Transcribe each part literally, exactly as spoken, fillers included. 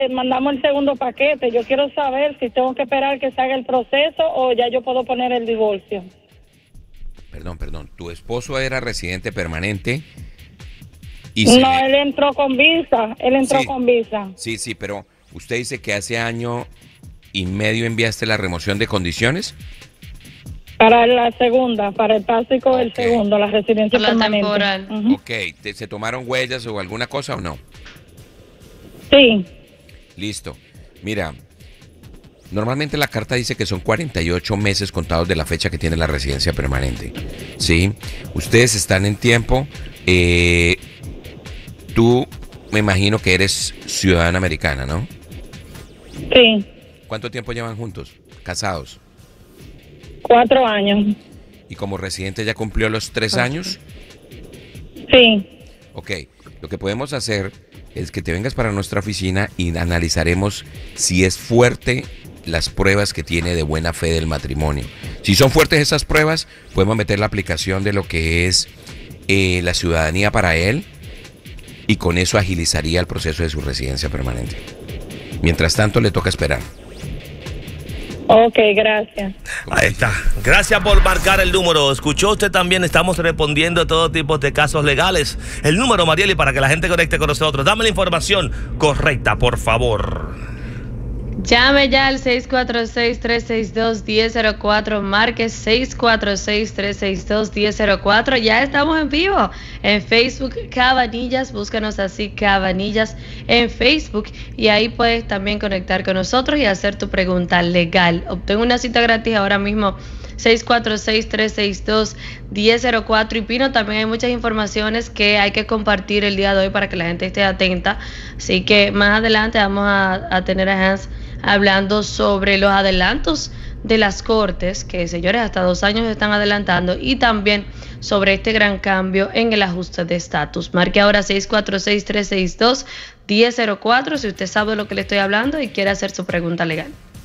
mandamos el segundo paquete. Yo quiero saber si tengo que esperar que se haga el proceso o ya yo puedo poner el divorcio. Perdón, perdón. ¿Tu esposo era residente permanente? Y no, le... él entró con visa. Él entró sí, con visa. Sí, sí, pero usted dice que hace año y medio enviaste la remoción de condiciones. Para la segunda, para el básico del okay. segundo, la residencia la permanente. Temporal. Uh-huh. Ok, ¿Te, ¿se tomaron huellas o alguna cosa o no? Sí. Listo. Mira, normalmente la carta dice que son cuarenta y ocho meses contados de la fecha que tiene la residencia permanente. ¿Sí? Ustedes están en tiempo. Eh, tú, me imagino que eres ciudadana americana, ¿no? Sí. ¿Cuánto tiempo llevan juntos? ¿Casados? Cuatro años. ¿Y como residente ya cumplió los tres años? Sí. Ok, lo que podemos hacer es que te vengas para nuestra oficina y analizaremos si es fuerte las pruebas que tiene de buena fe del matrimonio. Si son fuertes esas pruebas, podemos meter la aplicación de lo que es eh, la ciudadanía para él y con eso agilizaría el proceso de su residencia permanente. Mientras tanto, le toca esperar. Ok, gracias. Ahí está. Gracias por marcar el número. Escuchó usted también, estamos respondiendo a todo tipo de casos legales. El número, Marieli, para que la gente conecte con nosotros. Dame la información correcta, por favor. Llame ya al seis cuatro seis, tres seis dos, uno cero cero cuatro, marque seis cuatro seis, tres seis dos, uno cero cero cuatro. Ya estamos en vivo en Facebook Cabanillas, búscanos así Cabanillas en Facebook y ahí puedes también conectar con nosotros y hacer tu pregunta legal. Obtén una cita gratis ahora mismo, seis cuatro seis, tres seis dos, uno cero cero cuatro. Y Pino, también hay muchas informaciones que hay que compartir el día de hoy para que la gente esté atenta, así que más adelante vamos a, a tener a Hans hablando sobre los adelantos de las cortes, que señores hasta dos años están adelantando, y también sobre este gran cambio en el ajuste de estatus. Marque ahora seis cuatro seis, tres seis dos, uno cero cero cuatro si usted sabe de lo que le estoy hablando y quiere hacer su pregunta legal.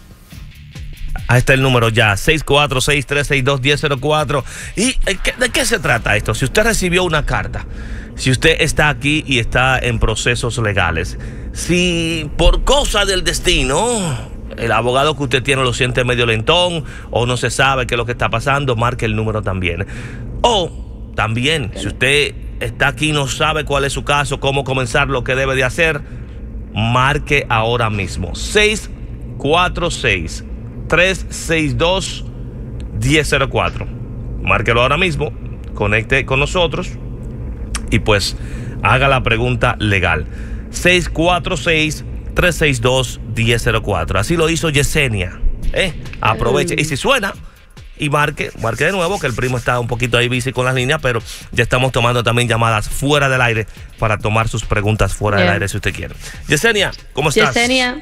Ahí está el número ya, seis cuatro seis, tres seis dos, uno cero cero cuatro. ¿Y de qué se trata esto? Si usted recibió una carta, si usted está aquí y está en procesos legales, si por cosa del destino el abogado que usted tiene lo siente medio lentón o no se sabe qué es lo que está pasando, marque el número también. O también, si usted está aquí y no sabe cuál es su caso, cómo comenzar, lo que debe de hacer, marque ahora mismo. seis cuatro seis, tres seis dos, uno cero cero cuatro. Márquelo ahora mismo, conecte con nosotros y pues haga la pregunta legal. seis cuatro seis, tres seis dos, uno cero cero cuatro. Así lo hizo Yesenia. ¿eh? Aproveche. Y si suena, y marque, marque de nuevo, que el primo está un poquito ahí busy con las líneas, pero ya estamos tomando también llamadas fuera del aire para tomar sus preguntas fuera Bien. del aire si usted quiere. Yesenia, ¿cómo estás? Yesenia.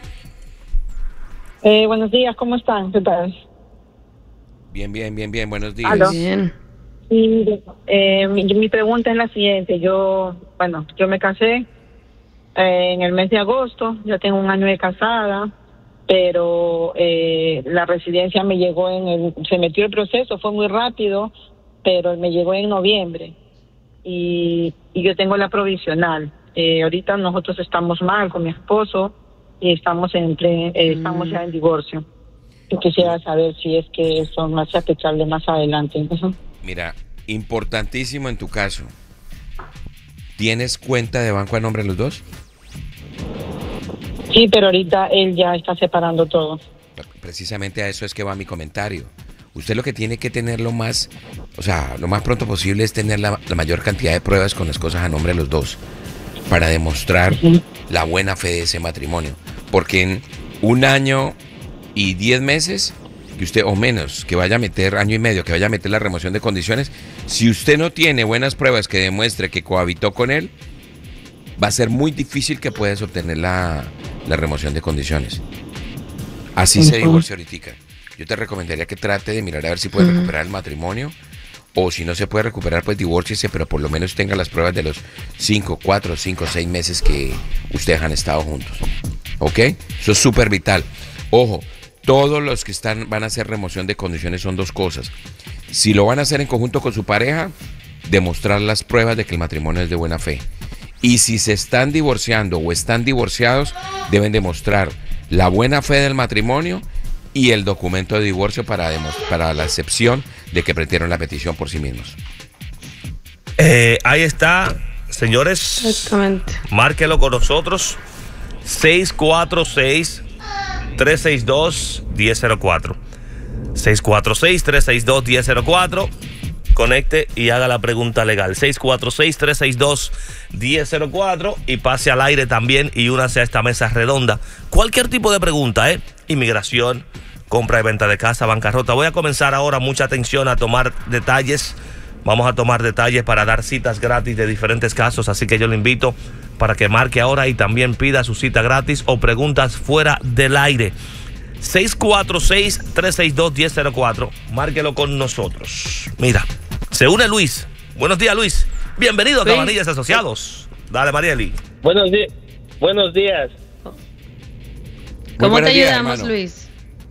Eh, buenos días, ¿cómo están? ¿Qué tal? Bien, bien, bien, bien. Buenos días. ¿Aló? Bien. Sí, eh, mi, mi pregunta es la siguiente. Yo, bueno, yo me casé eh, en el mes de agosto, ya tengo un año de casada, pero eh, la residencia me llegó en el, se metió el proceso, fue muy rápido, pero me llegó en noviembre y, y yo tengo la provisional. Eh, ahorita nosotros estamos mal con mi esposo y estamos en eh, estamos ya en divorcio. Yo quisiera saber si es que eso más se aplicable más adelante. Uh-huh. Mira, importantísimo en tu caso. ¿Tienes cuenta de banco a nombre de los dos? Sí, pero ahorita él ya está separando todo. Precisamente a eso es que va mi comentario. Usted lo que tiene que tener lo más, o sea, lo más pronto posible es tener la, la mayor cantidad de pruebas con las cosas a nombre de los dos para demostrar uh-huh. la buena fe de ese matrimonio. Porque en un año y diez meses, que usted, o menos, que vaya a meter, año y medio, que vaya a meter la remoción de condiciones, si usted no tiene buenas pruebas que demuestre que cohabitó con él, va a ser muy difícil que puedas obtener la, la remoción de condiciones. Así uh-huh. se divorcia ahorita. Yo te recomendaría que trate de mirar a ver si puede uh-huh. recuperar el matrimonio, o si no se puede recuperar, pues divórciese, pero por lo menos tenga las pruebas de los cinco, cuatro, cinco, seis meses que ustedes han estado juntos. ¿Ok? Eso es súper vital. Ojo, todos los que están van a hacer remoción de condiciones son dos cosas. Si lo van a hacer en conjunto con su pareja, demostrar las pruebas de que el matrimonio es de buena fe. Y si se están divorciando o están divorciados, deben demostrar la buena fe del matrimonio y el documento de divorcio para, para la excepción de que pretendieron la petición por sí mismos. Eh, ahí está, señores. Exactamente. Márquelo con nosotros. seis cuatro seis, tres seis dos, uno cero cero cuatro. seis cuatro seis, tres seis dos, uno cero cero cuatro. Conecte y haga la pregunta legal. seis cuatro seis, tres seis dos, uno cero cero cuatro y pase al aire también y únase a esta mesa redonda. Cualquier tipo de pregunta, ¿eh? Inmigración, compra y venta de casa, bancarrota. Voy a comenzar ahora, mucha atención a tomar detalles. Vamos a tomar detalles para dar citas gratis de diferentes casos, así que yo le invito para que marque ahora y también pida su cita gratis o preguntas fuera del aire. seis cuatro seis, tres seis dos, uno cero cero cuatro. Márquelo con nosotros. Mira, se une Luis. Buenos días, Luis. Bienvenido a Cabanillas Asociados. Dale, Marieli. Buenos días. Buenos días. ¿Cómo te días, ayudamos, hermano. Luis?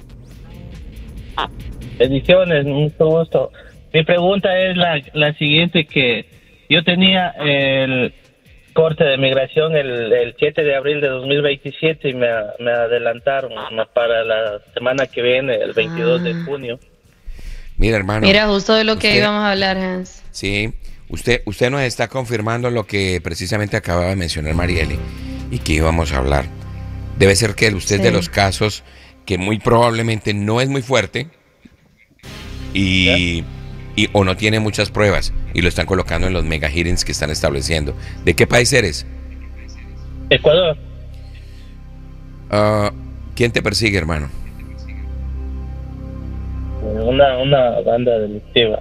Bendiciones, mucho gusto. Mi pregunta es la, la siguiente, que yo tenía el corte de migración el, el siete de abril de dos mil veintisiete y me, me adelantaron para la semana que viene, el veintidós ah. de junio. Mira, hermano. Mira, justo de lo que usted, íbamos a hablar, Hans. Sí, usted, usted nos está confirmando lo que precisamente acababa de mencionar Marieli y que íbamos a hablar. Debe ser que usted sí. es de los casos que muy probablemente no es muy fuerte y, y o no tiene muchas pruebas y lo están colocando en los mega hearings que están estableciendo. ¿De qué país eres? Ecuador. Uh, ¿Quién te persigue, hermano? Una, una banda delictiva.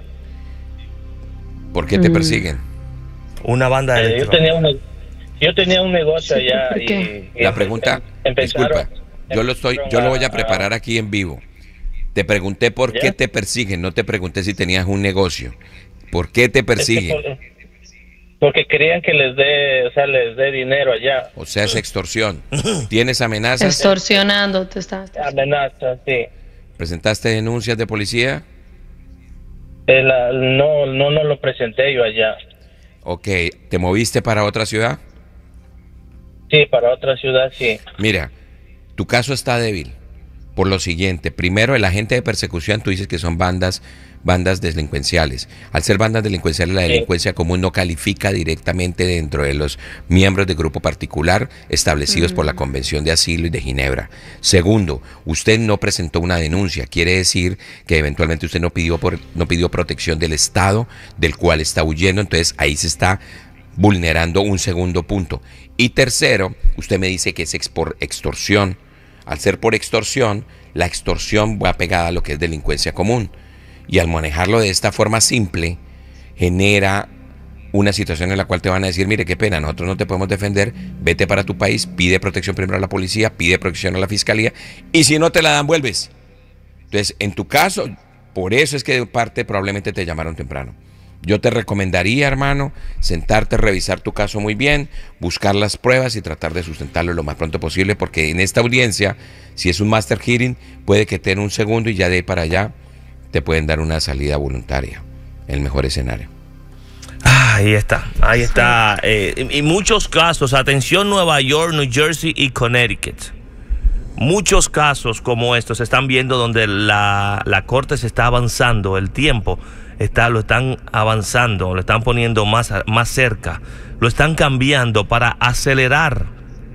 ¿Por qué te mm. persiguen? Una banda eh, delictiva. Yo tenía un, yo tenía un negocio sí, allá y, y la pregunta, disculpa, yo lo estoy, yo lo voy a preparar aquí en vivo. Te pregunté por ¿Ya? qué te persiguen, no te pregunté si tenías un negocio. ¿Por qué te persiguen? Es que por, porque querían que les dé, o sea, les dé dinero allá. O sea, es extorsión. ¿Tienes amenazas? Extorsionando, te estás. Amenazas, sí. ¿Presentaste denuncias de policía? Eh, la, no, no, no lo presenté yo allá. Ok, ¿te moviste para otra ciudad? Sí, para otra ciudad, sí. Mira, tu caso está débil. Por lo siguiente, primero el agente de persecución, tú dices que son bandas, bandas delincuenciales. Al ser bandas delincuenciales, la delincuencia sí. común no califica directamente dentro de los miembros de grupo particular establecidos mm. por la Convención de Asilo y de Ginebra. Segundo, usted no presentó una denuncia, quiere decir que eventualmente usted no pidió, por, no pidió protección del Estado del cual está huyendo, entonces ahí se está vulnerando un segundo punto. Y tercero, usted me dice que es por extorsión. Al ser por extorsión, la extorsión va pegada a lo que es delincuencia común. Y al manejarlo de esta forma simple, genera una situación en la cual te van a decir, mire, qué pena, nosotros no te podemos defender, vete para tu país, pide protección primero a la policía, pide protección a la fiscalía, y si no te la dan, vuelves. Entonces, en tu caso, por eso es que de parte probablemente te llamaron temprano. Yo te recomendaría, hermano, sentarte, revisar tu caso muy bien, buscar las pruebas y tratar de sustentarlo lo más pronto posible, porque en esta audiencia, si es un master hearing, puede que tenga un segundo y ya de ahí para allá te pueden dar una salida voluntaria, el mejor escenario. Ah, ahí está, ahí está. Eh, y muchos casos, atención Nueva York, New Jersey y Connecticut. Muchos casos como estos se están viendo donde la, la corte se está avanzando, el tiempo está, lo están avanzando, lo están poniendo más, más cerca, lo están cambiando para acelerar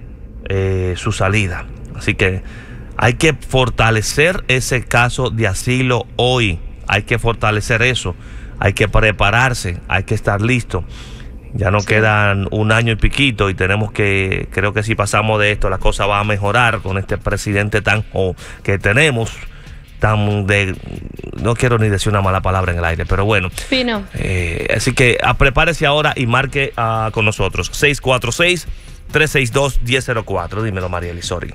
eh, su salida. Así que hay que fortalecer ese caso de asilo hoy, hay que fortalecer eso, hay que prepararse, hay que estar listo. Ya nos sí. quedan un año y piquito y tenemos que, creo que si pasamos de esto la cosa va a mejorar con este presidente tan oh, que tenemos, tan de, no quiero ni decir una mala palabra en el aire, pero bueno. Pino. Eh, así que a, prepárese ahora y marque uh, con nosotros. seis cuatro seis, tres seis dos, uno cero cero cuatro. Dímelo, Marieli, sorry.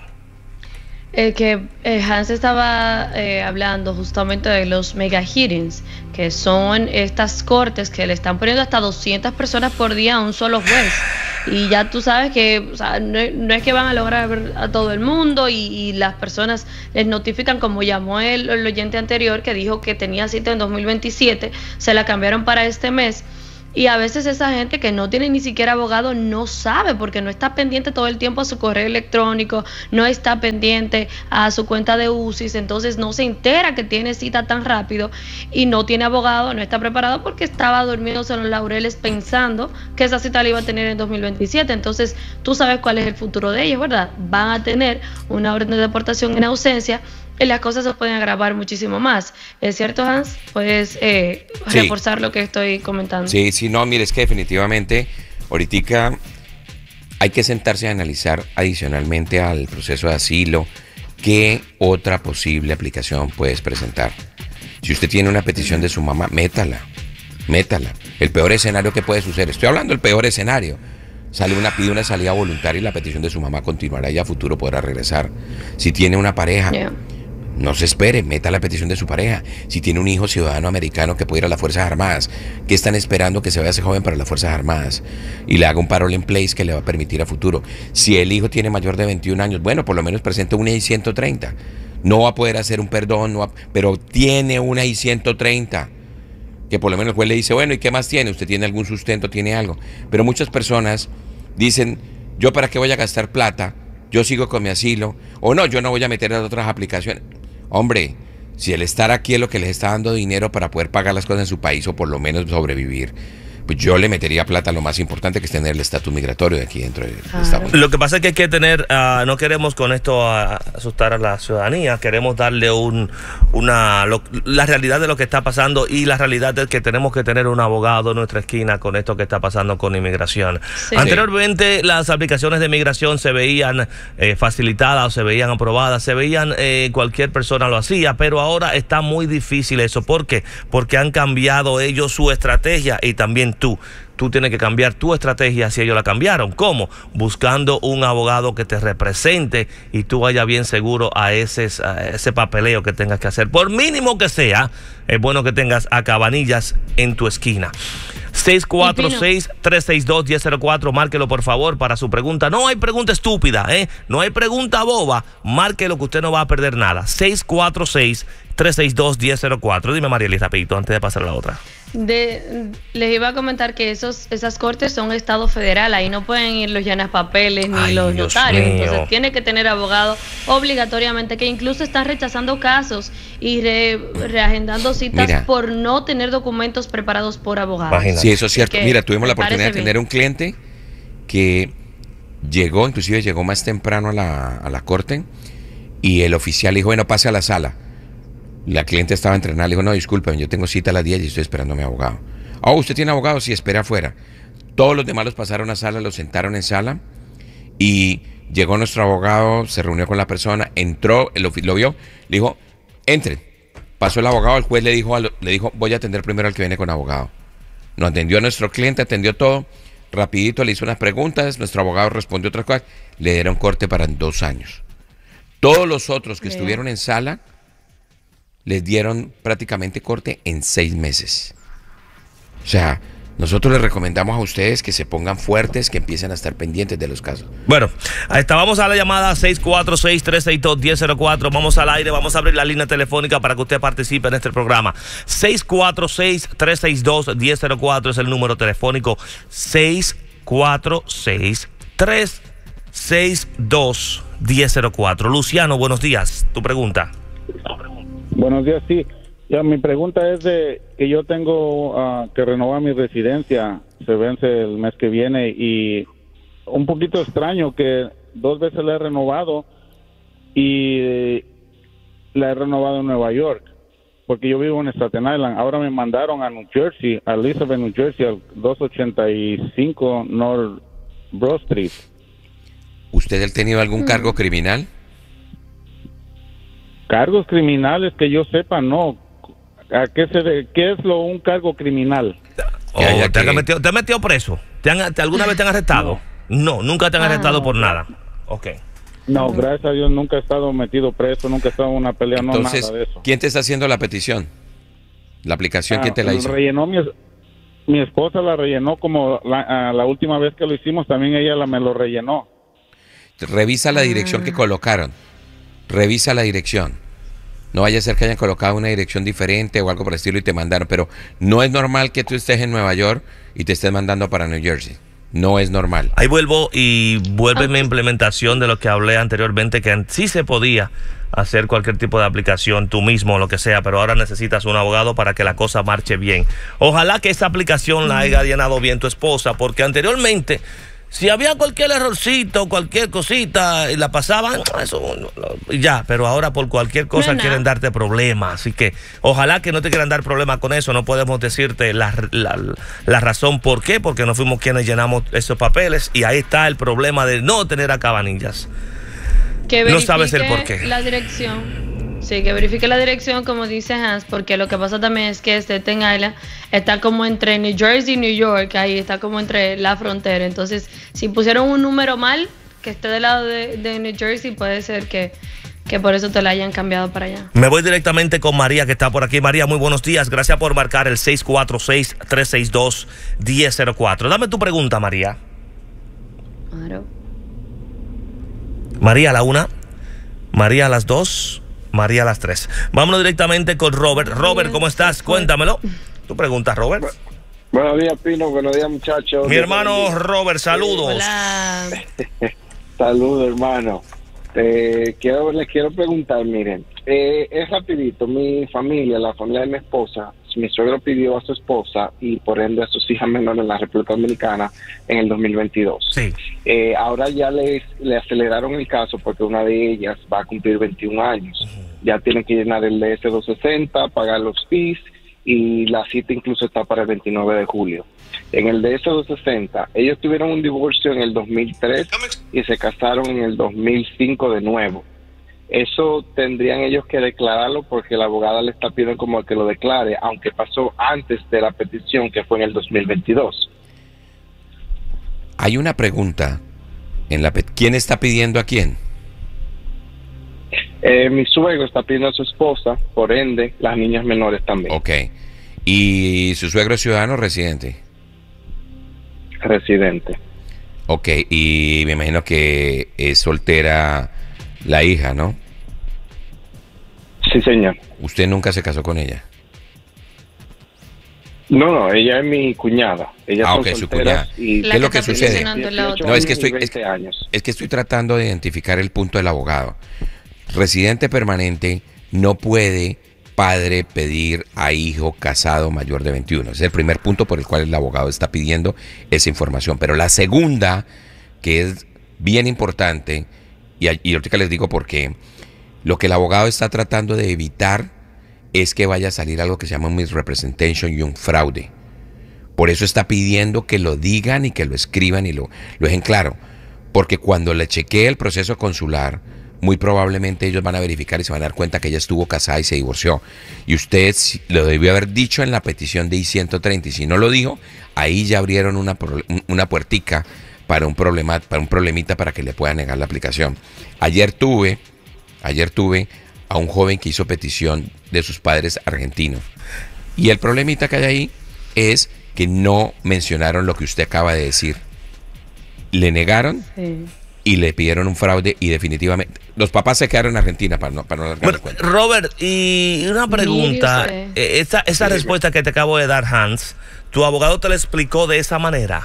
Eh, que eh, Hans estaba eh, hablando justamente de los mega hearings, que son estas cortes que le están poniendo hasta doscientas personas por día a un solo juez. Y ya tú sabes que o sea, no, no es que van a lograr ver a todo el mundo y, y las personas les notifican, como llamó el, el oyente anterior que dijo que tenía cita en dos mil veintisiete, se la cambiaron para este mes. Y a veces esa gente que no tiene ni siquiera abogado no sabe, porque no está pendiente todo el tiempo a su correo electrónico, no está pendiente a su cuenta de U C I S, entonces no se entera que tiene cita tan rápido y no tiene abogado, no está preparado porque estaba durmiéndose en los laureles pensando que esa cita la iba a tener en dos mil veintisiete. Entonces tú sabes cuál es el futuro de ellos, ¿verdad? Van a tener una orden de deportación en ausencia y las cosas se pueden agravar muchísimo más. ¿Es cierto, Hans? ¿Puedes eh, sí. reforzar lo que estoy comentando? Sí, sí, no, mire, es que definitivamente ahorita hay que sentarse a analizar adicionalmente al proceso de asilo qué otra posible aplicación puedes presentar. Si usted tiene una petición de su mamá, métala, métala. El peor escenario que puede suceder, estoy hablando del peor escenario, sale una, pide una salida voluntaria y la petición de su mamá continuará y a futuro podrá regresar. Si tiene una pareja, yeah. no se espere, meta la petición de su pareja. Si tiene un hijo ciudadano americano que puede ir a las Fuerzas Armadas, ¿qué están esperando que se vaya ese joven para las Fuerzas Armadas? Y le haga un parole en place que le va a permitir a futuro. Si el hijo tiene mayor de veintiún años, bueno, por lo menos presente una I ciento treinta. No va a poder hacer un perdón, no va, pero tiene una I ciento treinta. Que por lo menos el juez le dice, bueno, ¿y qué más tiene? ¿Usted tiene algún sustento? ¿Tiene algo? Pero muchas personas dicen, ¿yo para qué voy a gastar plata? Yo sigo con mi asilo. O no, yo no voy a meter a otras aplicaciones. Hombre, si el estar aquí es lo que les está dando dinero para poder pagar las cosas en su país o por lo menos sobrevivir, pues yo le metería plata a lo más importante, que es tener el estatus migratorio de aquí dentro de claro. Estados Unidos. Lo que pasa es que hay que tener, uh, no queremos con esto uh, asustar a la ciudadanía, queremos darle un, una, lo, la realidad de lo que está pasando y la realidad es que tenemos que tener un abogado en nuestra esquina con esto que está pasando con inmigración. Sí. Anteriormente sí. las aplicaciones de inmigración se veían eh, facilitadas o se veían aprobadas, se veían, eh, cualquier persona lo hacía, pero ahora está muy difícil eso. ¿Por qué? Porque han cambiado ellos su estrategia y también tú. Tú tienes que cambiar tu estrategia si ellos la cambiaron. ¿Cómo? Buscando un abogado que te represente y tú vayas bien seguro a ese, a ese papeleo que tengas que hacer. Por mínimo que sea, es bueno que tengas a Cabanillas en tu esquina. seis cuatro seis, tres seis dos, uno cero cero cuatro, márquelo por favor para su pregunta. No hay pregunta estúpida, ¿eh? No hay pregunta boba. Márquelo que usted no va a perder nada. seis cuatro seis, tres seis dos, uno cero cero cuatro. Dime, Marieli, rapidito, antes de pasar a la otra. De, les iba a comentar que esos, esas cortes son estado federal, ahí no pueden ir los llenas papeles ni Ay, los Dios notarios, mío. Entonces tiene que tener abogado obligatoriamente, que incluso están rechazando casos y re, reagendando citas Mira, por no tener documentos preparados por abogados. Imagínate. Sí, eso es cierto. Mira, tuvimos la oportunidad de tener bien. un cliente que llegó, inclusive llegó más temprano a la, a la corte y el oficial dijo, bueno, pase a la sala. La cliente estaba entrenada, le dijo, no, disculpen, yo tengo cita a las diez y estoy esperando a mi abogado. Oh, ¿usted tiene abogado? Sí, espera afuera. Todos los demás los pasaron a sala, los sentaron en sala y llegó nuestro abogado, se reunió con la persona, entró, lo, lo vio, le dijo, entren. Pasó el abogado, el juez le dijo, le dijo, voy a atender primero al que viene con abogado. Nos atendió a nuestro cliente, atendió todo, rapidito le hizo unas preguntas, nuestro abogado respondió otras cosas, le dieron corte para dos años. Todos los otros que Bien. estuvieron en sala les dieron prácticamente corte en seis meses. O sea, nosotros les recomendamos a ustedes que se pongan fuertes, que empiecen a estar pendientes de los casos. Bueno, ahí está, vamos a la llamada seis cuatro seis, tres seis dos, uno cero cero cuatro. Vamos al aire, vamos a abrir la línea telefónica para que usted participe en este programa. seis cuatro seis, tres seis dos, uno cero cero cuatro es el número telefónico. seis cuatro seis, tres seis dos, uno cero cero cuatro. Luciano, buenos días. Tu pregunta. Buenos días, sí. Ya, mi pregunta es de que yo tengo uh, que renovar mi residencia. Se vence el mes que viene y un poquito extraño que dos veces la he renovado y la he renovado en Nueva York porque yo vivo en Staten Island. Ahora me mandaron a New Jersey, a Elizabeth, New Jersey, al doscientos ochenta y cinco North Broad Street. ¿Usted ha tenido algún cargo criminal? Cargos criminales que yo sepa, no. ¿A qué se de, qué es lo un cargo criminal? Oh, ¿te, que... han metido, ¿Te han metido preso? ¿Te han, te, ¿Alguna vez te han arrestado? No, no nunca te han ah, arrestado no. por nada. Ok. No, gracias a Dios nunca he estado metido preso, nunca he estado en una pelea, Entonces, no nada de eso. ¿Quién te está haciendo la petición? ¿La aplicación ah, quién te la hizo? Rellenó mi, mi esposa la rellenó como la, la última vez que lo hicimos, también ella la, me lo rellenó. Revisa la dirección ah. que colocaron. Revisa la dirección. No vaya a ser que hayan colocado una dirección diferente o algo por el estilo y te mandaron. Pero no es normal que tú estés en Nueva York y te estés mandando para New Jersey. No es normal. Ahí vuelvo y vuelve mi implementación de lo que hablé anteriormente, que sí se podía hacer cualquier tipo de aplicación tú mismo, lo que sea, pero ahora necesitas un abogado para que la cosa marche bien. Ojalá que esa aplicación la haya llenado bien tu esposa, porque anteriormente, si había cualquier errorcito, cualquier cosita, y la pasaban, eso ya, pero ahora por cualquier cosa no quieren darte problemas. Así que ojalá que no te quieran dar problemas con eso. No podemos decirte la, la, la razón por qué, porque no fuimos quienes llenamos esos papeles, y ahí está el problema de no tener a Cabanillas. Que no sabes el por qué. La dirección. Sí, que verifique la dirección, como dice Hans, porque lo que pasa también es que Staten Island está como entre New Jersey y New York, ahí está como entre la frontera. Entonces, si pusieron un número mal, que esté del lado de, de New Jersey, puede ser que, que por eso te la hayan cambiado para allá. Me voy directamente con María, que está por aquí. María, muy buenos días. Gracias por marcar el seis cuatro seis, tres seis dos, uno cero cero cuatro. Dame tu pregunta, María. Claro. María a la una, María a las dos, María a las tres. Vámonos directamente con Robert. Robert, ¿cómo estás? Cuéntamelo. Tu pregunta, Robert. Buenos días, Pino. Buenos días, muchachos. Mi hermano Robert, saludos. Hola. Saludos, hermano. Eh, quiero, les quiero preguntar, miren, eh, es rapidito. Mi familia, la familia de mi esposa, mi suegro pidió a su esposa y por ende a sus hijas menores en la República Dominicana en el dos mil veintidós. Sí. Eh, ahora ya les, le aceleraron el caso porque una de ellas va a cumplir veintiún años. Uh-huh. Ya tienen que llenar el D S doscientos sesenta, pagar los fees, y la cita incluso está para el veintinueve de julio. En el D S doscientos sesenta, ellos tuvieron un divorcio en el dos mil tres y se casaron en el dos mil cinco de nuevo. Eso tendrían ellos que declararlo porque la abogada le está pidiendo como que lo declare, aunque pasó antes de la petición, que fue en el dos mil veintidós. Hay una pregunta. En la ¿Quién está pidiendo a quién? Eh, mi suegro está pidiendo a su esposa, por ende, las niñas menores también. Ok. ¿Y su suegro es ciudadano o residente? Residente. Ok, y me imagino que es soltera la hija, ¿no? Sí, señor. ¿Usted nunca se casó con ella? No, no, ella es mi cuñada. Ella ah, ok, su cuñada. Y ¿Qué es lo que sucede? No, es que estoy, es que, es que estoy tratando de identificar el punto del abogado. Residente permanente no puede padre pedir a hijo casado mayor de veintiuno. Ese es el primer punto por el cual el abogado está pidiendo esa información. Pero la segunda, que es bien importante, y, y ahorita les digo por qué, lo que el abogado está tratando de evitar es que vaya a salir algo que se llama un misrepresentation y un fraude. Por eso está pidiendo que lo digan y que lo escriban y lo, lo dejen claro. Porque cuando le chequee el proceso consular, muy probablemente ellos van a verificar y se van a dar cuenta que ella estuvo casada y se divorció. Y usted lo debió haber dicho en la petición de I ciento treinta. Y si no lo dijo, ahí ya abrieron una, una puertica para un, problema, para un problemita para que le puedan negar la aplicación. Ayer tuve, ayer tuve a un joven que hizo petición de sus padres argentinos. Y el problemita que hay ahí es que no mencionaron lo que usted acaba de decir. Le negaron. Sí. Y le pidieron un fraude y definitivamente los papás se quedaron en Argentina para no, para no bueno, cuenta. Robert, y una pregunta, esa, esa sí, respuesta que te acabo de dar, Hans, ¿tu abogado te la explicó de esa manera?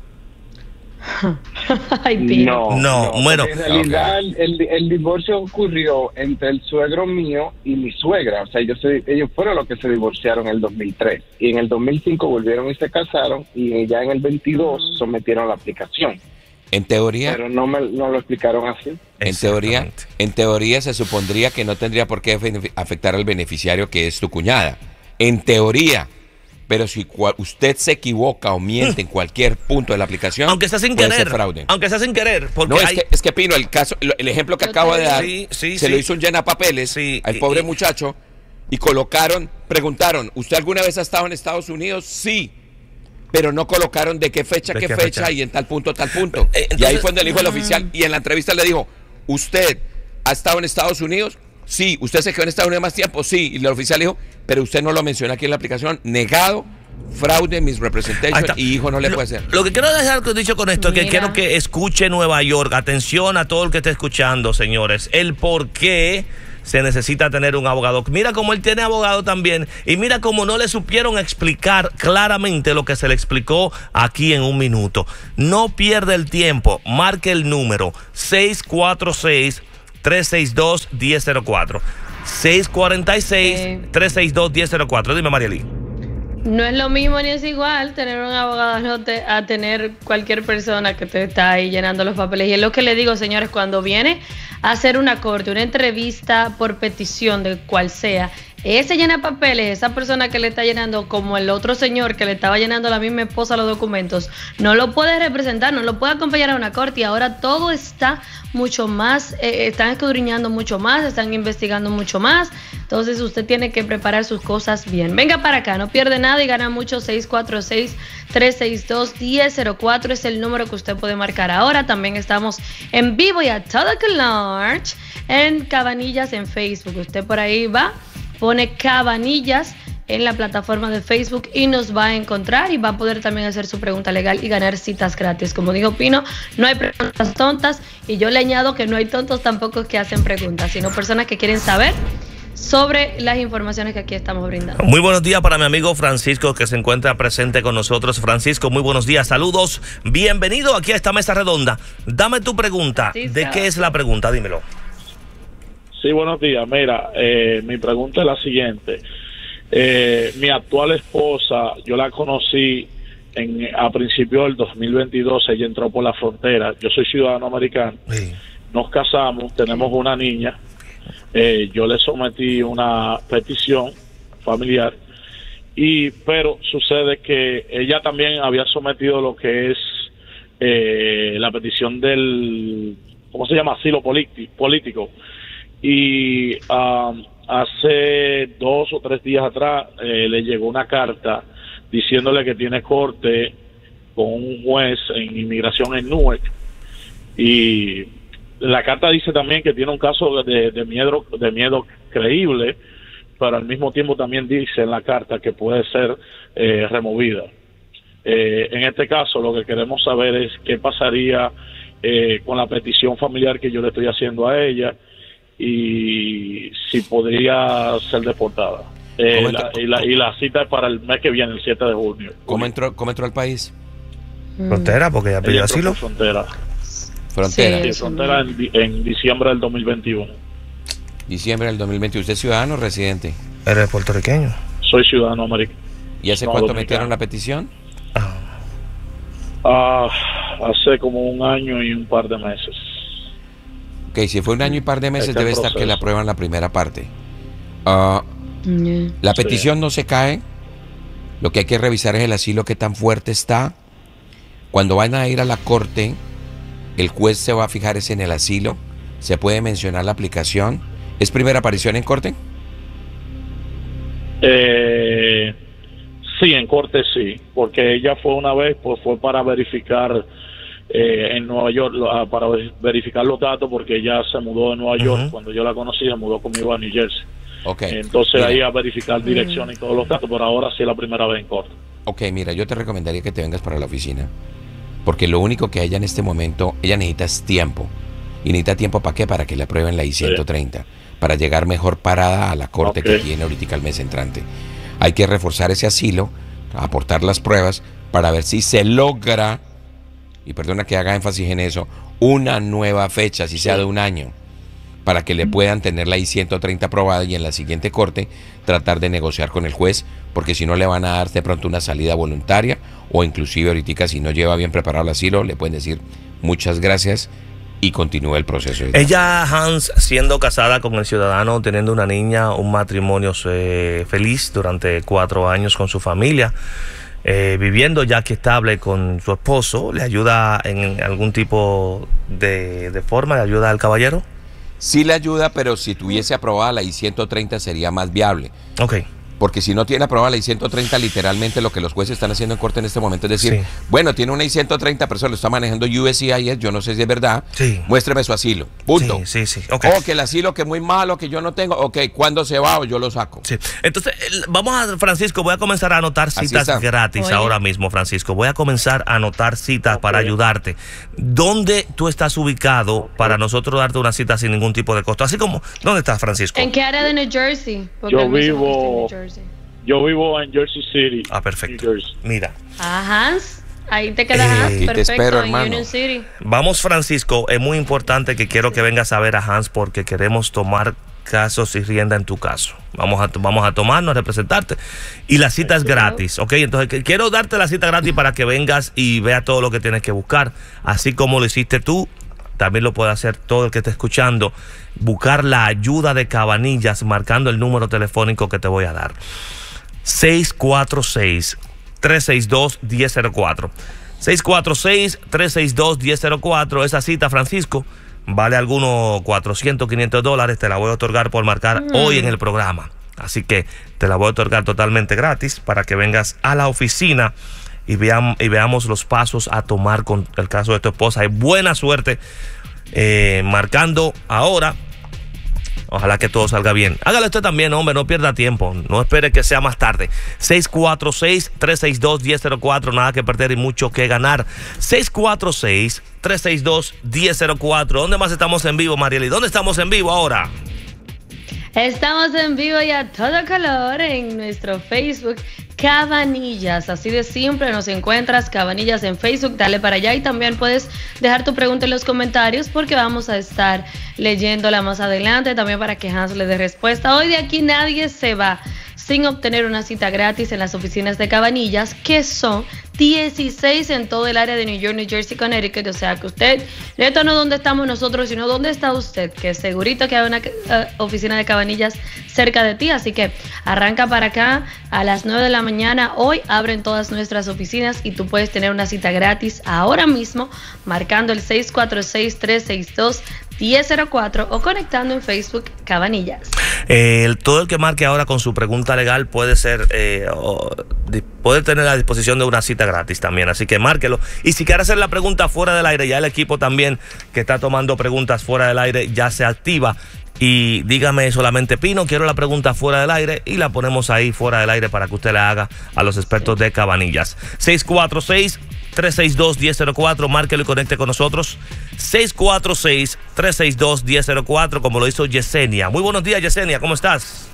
Ay, no, no, no, bueno. En realidad okay. el, el divorcio ocurrió entre el suegro mío y mi suegra. O sea, ellos, se, ellos fueron los que se divorciaron en el dos mil tres. Y en el dos mil cinco volvieron y se casaron. Y ya en el veintidós sometieron la aplicación. En teoría, pero no me no lo explicaron así. En teoría, en teoría se supondría que no tendría por qué afectar al beneficiario, que es tu cuñada. En teoría, pero si usted se equivoca o miente en cualquier punto de la aplicación, aunque sea sin querer, aunque sea sin querer, porque no hay... es que es que Pino, el caso, el ejemplo que acabo de dar, sí, sí, se sí. lo hizo un llenapapeles sí, al pobre y, muchacho y colocaron, preguntaron, ¿usted alguna vez ha estado en Estados Unidos? Sí. Pero no colocaron de qué fecha, ¿De qué, qué fecha, fecha y en tal punto, tal punto. Eh, entonces, y ahí fue donde le dijo el oficial, y en la entrevista le dijo, ¿usted ha estado en Estados Unidos? Sí. ¿Usted se quedó en Estados Unidos más tiempo? Sí. Y el oficial dijo, pero usted no lo menciona aquí en la aplicación. Negado, fraude, misrepresentation, y hijo no le lo, puede hacer. Lo que quiero dejar dicho con esto es que quiero que escuche Nueva York. Atención a todo el que esté escuchando, señores. El por qué se necesita tener un abogado. Mira cómo él tiene abogado también y mira cómo no le supieron explicar claramente lo que se le explicó aquí en un minuto. No pierda el tiempo, marque el número seis cuatro seis, tres seis dos, uno cero cero cuatro. seis cuatro seis, tres seis dos, uno cero cero cuatro. Dime, Marieli. No es lo mismo ni es igual tener un abogado a tener cualquier persona que te está ahí llenando los papeles. Y es lo que le digo, señores, cuando viene a hacer una corte, una entrevista por petición de cual sea, ese llena papeles, esa persona que le está llenando, como el otro señor que le estaba llenando a la misma esposa los documentos, no lo puede representar, no lo puede acompañar a una corte. Y ahora todo está mucho más, eh, están escudriñando mucho más, están investigando mucho más. Entonces usted tiene que preparar sus cosas bien. Venga para acá, no pierde nada y gana mucho. Seis cuatro seis, tres seis dos, uno cero cero cuatro es el número que usted puede marcar ahora. También estamos en vivo y a todo color en Cabanillas en Facebook. Usted por ahí va, pone Cabanillas en la plataforma de Facebook y nos va a encontrar y va a poder también hacer su pregunta legal y ganar citas gratis. Como dijo Pino, no hay preguntas tontas y yo le añado que no hay tontos tampoco que hacen preguntas, sino personas que quieren saber sobre las informaciones que aquí estamos brindando. Muy buenos días para mi amigo Francisco, que se encuentra presente con nosotros. Francisco, muy buenos días, saludos, bienvenido aquí a esta mesa redonda. Dame tu pregunta. Sí, ¿de qué es la pregunta? Dímelo. Sí, buenos días. Mira, eh, mi pregunta es la siguiente. Eh, mi actual esposa, yo la conocí en, a principios del dos mil veintidós, ella entró por la frontera. Yo soy ciudadano americano. Sí. Nos casamos, tenemos una niña. Eh, yo le sometí una petición familiar, y pero sucede que ella también había sometido lo que es eh, la petición del, ¿cómo se llama? Asilo político. Y um, hace dos o tres días atrás eh, le llegó una carta diciéndole que tiene corte con un juez en inmigración en Newark, y la carta dice también que tiene un caso de, de miedo de miedo creíble, pero al mismo tiempo también dice en la carta que puede ser eh, removida. Eh, en este caso lo que queremos saber es qué pasaría eh, con la petición familiar que yo le estoy haciendo a ella y si podría ser deportada. Eh, la, y, la, y la cita es para el mes que viene, el siete de junio. ¿Cómo entró, cómo entró al país? Frontera, porque ya pidió asilo. Frontera. Frontera. Sí, frontera en, en diciembre del dos mil veintiuno. Diciembre del dos mil veintiuno. ¿Usted es ciudadano o residente? ¿Eres puertorriqueño? Soy ciudadano americano. ¿Y hace no, cuánto dominicano. metieron la petición? Ah, hace como un año y un par de meses. Ok, si fue un año y un par de meses, este debe proceso. estar que le aprueban la primera parte. Uh, yeah. La petición sí. no se cae. Lo que hay que revisar es el asilo, qué tan fuerte está. Cuando van a ir a la corte, el juez se va a fijar es en el asilo. Se puede mencionar la aplicación. ¿Es primera aparición en corte? Eh, sí, en corte sí, porque ella fue una vez, pues fue para verificar eh, en Nueva York, para verificar los datos, porque ella se mudó de Nueva York. Uh-huh. Cuando yo la conocí, se mudó conmigo a New Jersey. Okay. Entonces mira. ahí a verificar dirección uh-huh. y todos los datos, pero ahora sí es la primera vez en corte. Ok, mira, yo te recomendaría que te vengas para la oficina, porque lo único que ella en este momento, ella necesita es tiempo. ¿Y necesita tiempo para qué? Para que le aprueben la I ciento treinta, sí. para llegar mejor parada a la corte okay. que tiene ahorita el mes entrante. Hay que reforzar ese asilo, aportar las pruebas para ver si se logra, y perdona que haga énfasis en eso, una nueva fecha, si sea de un año, para que le puedan tener la I ciento treinta aprobada y en la siguiente corte tratar de negociar con el juez, porque si no le van a dar de pronto una salida voluntaria, o inclusive ahorita si no lleva bien preparado el asilo, le pueden decir muchas gracias y continúa el proceso. Ella, Hans, siendo casada con el ciudadano, teniendo una niña, un matrimonio eh, feliz durante cuatro años con su familia, eh, viviendo ya que estable con su esposo, ¿le ayuda en algún tipo de, de forma? ¿Le ayuda al caballero? Sí le ayuda, pero si tuviese aprobada la I ciento treinta sería más viable. Ok. porque si no tiene aprobada la I ciento treinta, literalmente lo que los jueces están haciendo en corte en este momento es decir, Sí. bueno, tiene una I ciento treinta, pero eso lo está manejando U S C I S, yo no sé si es verdad, Sí. muéstreme su asilo, punto. Sí, sí, sí. Ok. O que el asilo que es muy malo, que yo no tengo, ok, ¿cuándo se va o yo lo saco? Sí. Entonces, el- vamos a, Francisco, voy a comenzar a anotar Así citas está. gratis Oye. ahora mismo, Francisco. Voy a comenzar a anotar citas para ayudarte. ¿Dónde tú estás ubicado para nosotros darte una cita sin ningún tipo de costo? Así como, ¿dónde estás, Francisco? ¿En qué área de New Jersey? Porque Yo él mencionó que está en vivo- New Jersey. Yo vivo en Jersey City. Ah, perfecto. New Jersey. Mira, Ah, Hans. Ahí te queda Eh, Hans. aquí te Perfecto, espero, en hermano. Union City. vamos, Francisco. Es muy importante que quiero que vengas a ver a Hans porque queremos tomar casos y rienda en tu caso. Vamos a, vamos a tomarnos, a representarte. Y la cita es gratis, ¿ok? Entonces, que- quiero darte la cita gratis para que vengas y veas todo lo que tienes que buscar. Así como lo hiciste tú, también lo puede hacer todo el que esté escuchando. Buscar la ayuda de Cabanillas marcando el número telefónico que te voy a dar. seis cuatro seis, tres seis dos, uno cero cero cuatro. seis cuatro seis, tres seis dos, uno cero cero cuatro. Esa cita, Francisco, vale algunos cuatrocientos, quinientos dólares. Te la voy a otorgar por marcar Mm. hoy en el programa. Así que te la voy a otorgar totalmente gratis para que vengas a la oficina y, veam- y veamos los pasos a tomar con el caso de tu esposa. Y buena suerte eh, marcando ahora. Ojalá que todo salga bien. Hágalo usted también, hombre, no pierda tiempo. No espere que sea más tarde. seis cuatro seis, tres seis dos, uno cero cero cuatro. Nada que perder y mucho que ganar. seis cuatro seis, tres seis dos, uno cero cero cuatro. ¿Dónde más estamos en vivo, Marieli? ¿Dónde estamos en vivo ahora? Estamos en vivo y a todo color en nuestro Facebook Cabanillas. Así de simple nos encuentras, Cabanillas en Facebook. Dale para allá y también puedes dejar tu pregunta en los comentarios porque vamos a estar leyéndola más adelante también para que Hans le dé respuesta. Hoy de aquí nadie se va sin obtener una cita gratis en las oficinas de Cabanillas, que son dieciséis en todo el área de New York, New Jersey, Connecticut. O sea que usted, esto no es donde estamos nosotros, sino dónde está usted, que segurito que hay una uh, oficina de Cabanillas cerca de ti. Así que arranca para acá a las nueve de la mañana. Hoy abren todas nuestras oficinas y tú puedes tener una cita gratis ahora mismo marcando el seis cuatro seis, tres seis dos, uno cero cero cuatro o conectando en Facebook Cabanillas. Eh, el- todo el que marque ahora con su pregunta legal puede ser eh, o, di- puede tener la disposición de una cita gratis también, así que márquelo. Y si quiere hacer la pregunta fuera del aire, ya el equipo también que está tomando preguntas fuera del aire ya se activa. Y dígame solamente, Pino, quiero la pregunta fuera del aire, y la ponemos ahí fuera del aire para que usted la haga a los expertos de Cabanillas. seis cuatro seis, tres seis dos, uno cero cero cuatro, márquelo y conecte con nosotros. seis cuatro seis, tres seis dos, uno cero cero cuatro, como lo hizo Yesenia. Muy buenos días, Yesenia, ¿cómo estás?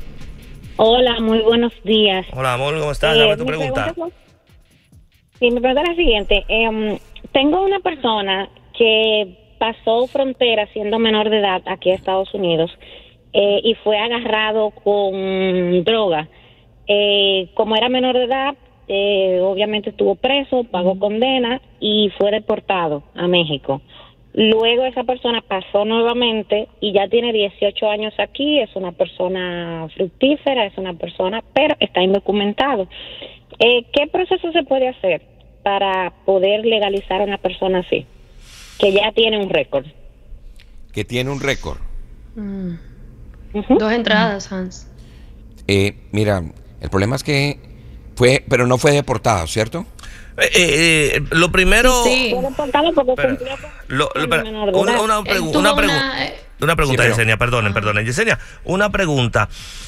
Hola, muy buenos días. Hola, amor, ¿cómo estás? Eh, Dame tu mi pregunta. pregunta es- Sí, mi pregunta es la siguiente. Eh, tengo una persona que pasó frontera siendo menor de edad aquí a Estados Unidos eh, y fue agarrado con droga. Eh, como era menor de edad, eh, obviamente estuvo preso, pagó condena y fue deportado a México. Luego esa persona pasó nuevamente y ya tiene dieciocho años aquí, es una persona fructífera, es una persona, pero está indocumentado. Eh, ¿Qué proceso se puede hacer para poder legalizar a una persona así, que ya tiene un récord? Que tiene un récord. Mm. Ujú. Dos entradas, Hans. Eh, mira, el problema es que fue, pero no fue deportado, ¿cierto? Eh, eh, eh, lo primero... Sí. Fue deportado porque Espera, cumplió con lo- lo- siendo espera, menor de una, edad. una Él pregu- tuvo una pregu- una, eh, una pregunta, Sí, pero- Yesenia, perdonen, perdonen. Yesenia, una pregunta.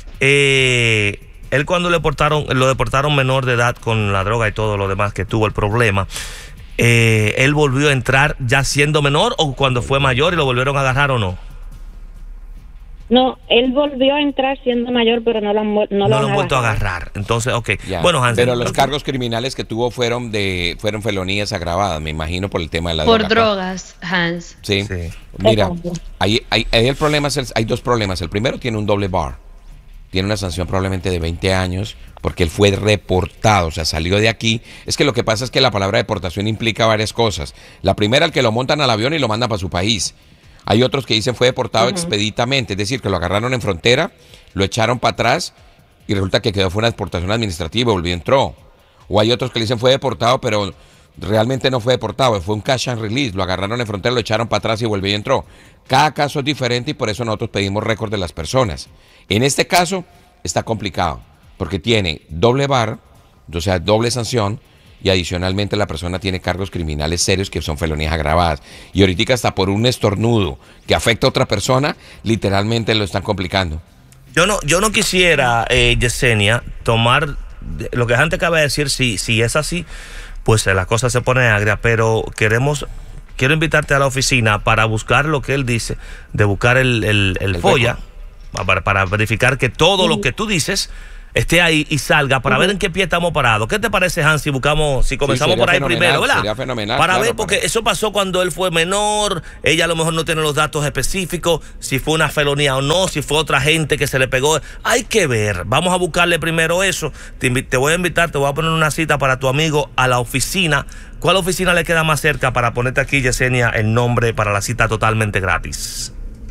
Eh, él cuando le deportaron, lo deportaron menor de edad con la droga y todo lo demás que tuvo el problema, eh, ¿él volvió a entrar ya siendo menor o cuando fue mayor y lo volvieron a agarrar o no? No, él volvió a entrar siendo mayor, pero no lo han, vu- no No, lo lo han han vuelto a agarrado. agarrar. Entonces, ok. Ya. Bueno, Hansel, Pero los cargos criminales que tuvo fueron de fueron felonías agravadas, me imagino, por el tema de la por droga. drogas, Hans. Sí. Sí. Mira, Exacto. ahí, ahí- ahí el problema es el- hay dos problemas. El primero tiene un doble bar. Tiene una sanción probablemente de veinte años porque él fue reportado, o sea, salió de aquí. Es que lo que pasa es que la palabra deportación implica varias cosas. La primera, el que lo montan al avión y lo mandan para su país. Hay otros que dicen fue deportado expeditamente, es decir, que lo agarraron en frontera, lo echaron para atrás y resulta que quedó fue una deportación administrativa y volvió y entró. O hay otros que le dicen fue deportado, pero realmente no fue deportado, fue un catch and release, lo agarraron en frontera, lo echaron para atrás y volvió y entró. Cada caso es diferente y por eso nosotros pedimos récord de las personas. En este caso está complicado, porque tiene doble bar, o sea, doble sanción, y adicionalmente la persona tiene cargos criminales serios que son felonías agravadas. Y ahorita hasta por un estornudo que afecta a otra persona, literalmente lo están complicando. Yo no, yo no quisiera, eh, Yesenia, tomar lo que antes acaba de decir. Si, si es así, pues eh, la cosa se pone agria, pero queremos... Quiero invitarte a la oficina para buscar lo que él dice, de buscar el, el, el, el folla, para, para verificar que todo lo que tú dices esté ahí y salga, para uh-huh. ver en qué pie estamos parados. ¿Qué te parece, Hans, si buscamos, si comenzamos sí, por ahí primero, ¿verdad? Sería fenomenal. Para claro, ver, porque para... eso pasó cuando él fue menor, ella a lo mejor no tiene los datos específicos, si fue una felonía o no, si fue otra gente que se le pegó. Hay que ver, vamos a buscarle primero eso. Te, te voy a invitar, te voy a poner una cita para tu amigo a la oficina. ¿Cuál oficina le queda más cerca para ponerte aquí, Yesenia, el nombre para la cita totalmente gratis?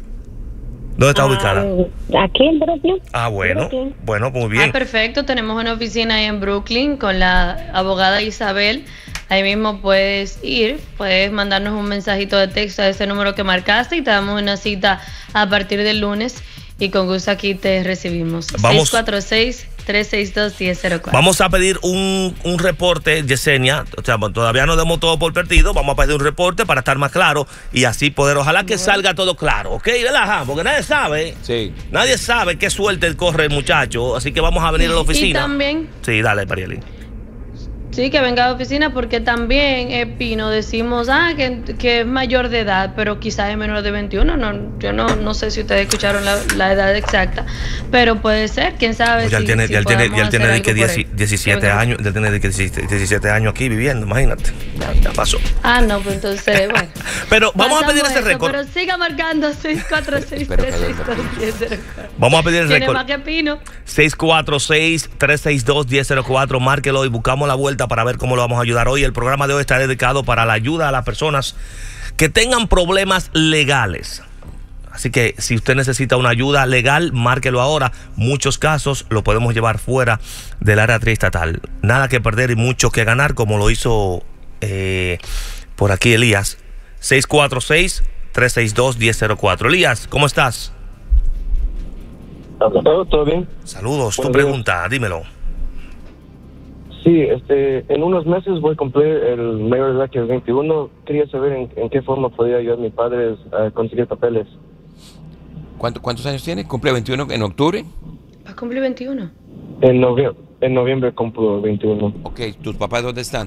¿Dónde está ah, ubicada? Aquí en Brooklyn. Ah, bueno, Brooklyn. bueno, muy bien. Ah, perfecto, tenemos una oficina ahí en Brooklyn con la abogada Isabel. Ahí mismo puedes ir, puedes mandarnos un mensajito de texto a ese número que marcaste y te damos una cita a partir del lunes y con gusto aquí te recibimos. Vamos. seis cuatro seis, tres seis dos, uno cero cero cuatro. Vamos a pedir un, un reporte, Yesenia. O sea, todavía no demos todo por perdido. Vamos a pedir un reporte para estar más claro y así poder, ojalá que salga todo claro, ¿ok? ¿Verdad? Porque nadie sabe. Sí. Nadie sabe qué suerte corre el muchacho. Así que vamos a venir a la oficina. Y también. Sí, dale, Marieli. Sí, que venga a la oficina porque también, eh, Pino, decimos ah, que, que es mayor de edad, pero quizás es menor de veintiuno. No, yo no, no sé si ustedes escucharon la, la edad exacta, pero puede ser, quién sabe. Pues ya si, él tiene, si ya él tiene, ya él tiene de que diecisiete años, ya tiene de que diecisiete años aquí viviendo, imagínate. Ya, ya pasó. Ah, no, pues entonces, bueno. Pero vamos a pedir ese récord. Pero siga marcando seis cuatro seis, tres seis dos, uno cero cero cuatro. Vamos a pedir el récord. Tiene más que Pino. seis cuatro seis, tres seis dos, uno cero cero cuatro, márquelo y buscamos la vuelta para ver cómo lo vamos a ayudar hoy. El programa de hoy está dedicado para la ayuda a las personas que tengan problemas legales. Así que si usted necesita una ayuda legal, márquelo ahora. Muchos casos lo podemos llevar fuera del área triestatal. Nada que perder y mucho que ganar, como lo hizo eh, por aquí Elías. seis cuatro seis, tres seis dos, uno cero cero cuatro. Elías, ¿cómo estás? ¿Todo, todo bien? Saludos, tu pregunta, dímelo. Sí, este, en unos meses voy a cumplir el mayor de edad, que es veintiuno. Quería saber en, en qué forma podía ayudar a mis padres a conseguir papeles. ¿Cuánto, ¿Cuántos años tiene? ¿Cumple veintiuno en octubre? ¿Va a cumplir veintiuno? En noviembre, en noviembre cumplo veintiuno. Ok, ¿tus papás dónde están?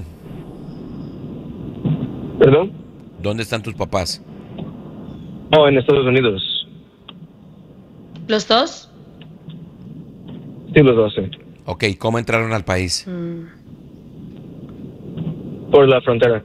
¿Perdón? ¿Dónde están tus papás? Oh, en Estados Unidos. ¿Los dos? Sí, los dos, sí. Ok, ¿cómo entraron al país? Mm. Por la frontera.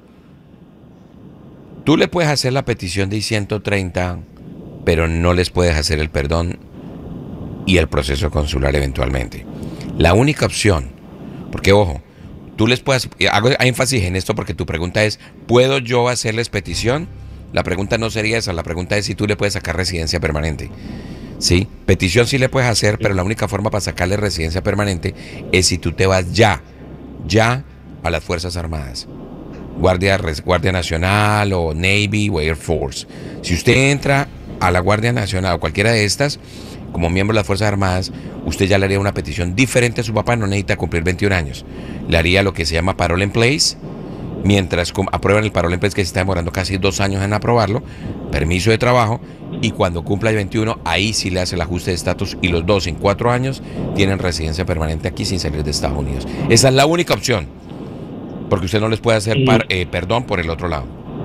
Tú le puedes hacer la petición de I ciento treinta, pero no les puedes hacer el perdón y el proceso consular eventualmente. La única opción, porque ojo, tú les puedes, hago énfasis en esto porque tu pregunta es, ¿puedo yo hacerles petición? La pregunta no sería esa, la pregunta es si tú le puedes sacar residencia permanente. Sí, petición sí le puedes hacer, pero la única forma para sacarle residencia permanente es si tú te vas ya, ya a las Fuerzas Armadas, Guardia, Guardia Nacional o Navy o Air Force. Si usted entra a la Guardia Nacional o cualquiera de estas, como miembro de las Fuerzas Armadas, usted ya le haría una petición diferente a su papá, no necesita cumplir veintiún años. Le haría lo que se llama parole en place, mientras aprueban el parole en place, que se está demorando casi dos años en aprobarlo, permiso de trabajo, y cuando cumpla el veintiuno, ahí sí le hace el ajuste de estatus y los dos en cuatro años tienen residencia permanente aquí sin salir de Estados Unidos. Esa es la única opción, porque usted no les puede hacer par, eh, perdón por el otro lado.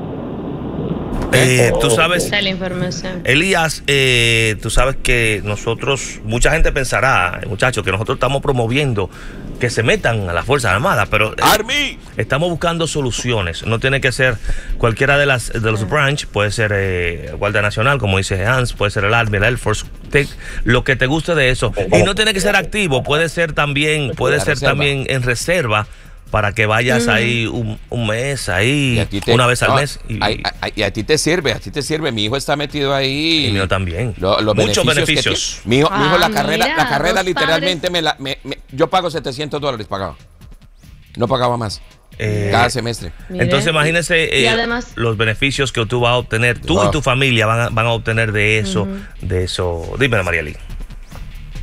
Eh, tú sabes, la información. Elías, eh, tú sabes que nosotros, mucha gente pensará, muchachos, que nosotros estamos promoviendo que se metan a las Fuerzas Armadas, pero eh, Army. estamos buscando soluciones. No tiene que ser cualquiera de las de los branch, puede ser eh, Guardia Nacional, como dice Hans, puede ser el Army, el Air Force, te, lo que te guste de eso. Y no tiene que ser activo, puede ser también, puede ser reserva. también en reserva, para que vayas mm. ahí un, un mes, ahí te, una vez al no, mes. Y, y, y a ti te sirve, a ti te sirve. Mi hijo está metido ahí. Y mío también. Lo, los Muchos beneficios. beneficios. Mi hijo, ah, mi hijo la carrera, mira, la carrera literalmente padres. me la... Me, me, yo pago setecientos dólares, pagaba. No pagaba más. Eh, cada semestre. Mire, entonces imagínese eh, además, los beneficios que tú vas a obtener, tú oh. y tu familia van a, van a obtener de eso, uh-huh. de eso. Dímelo, Marieli.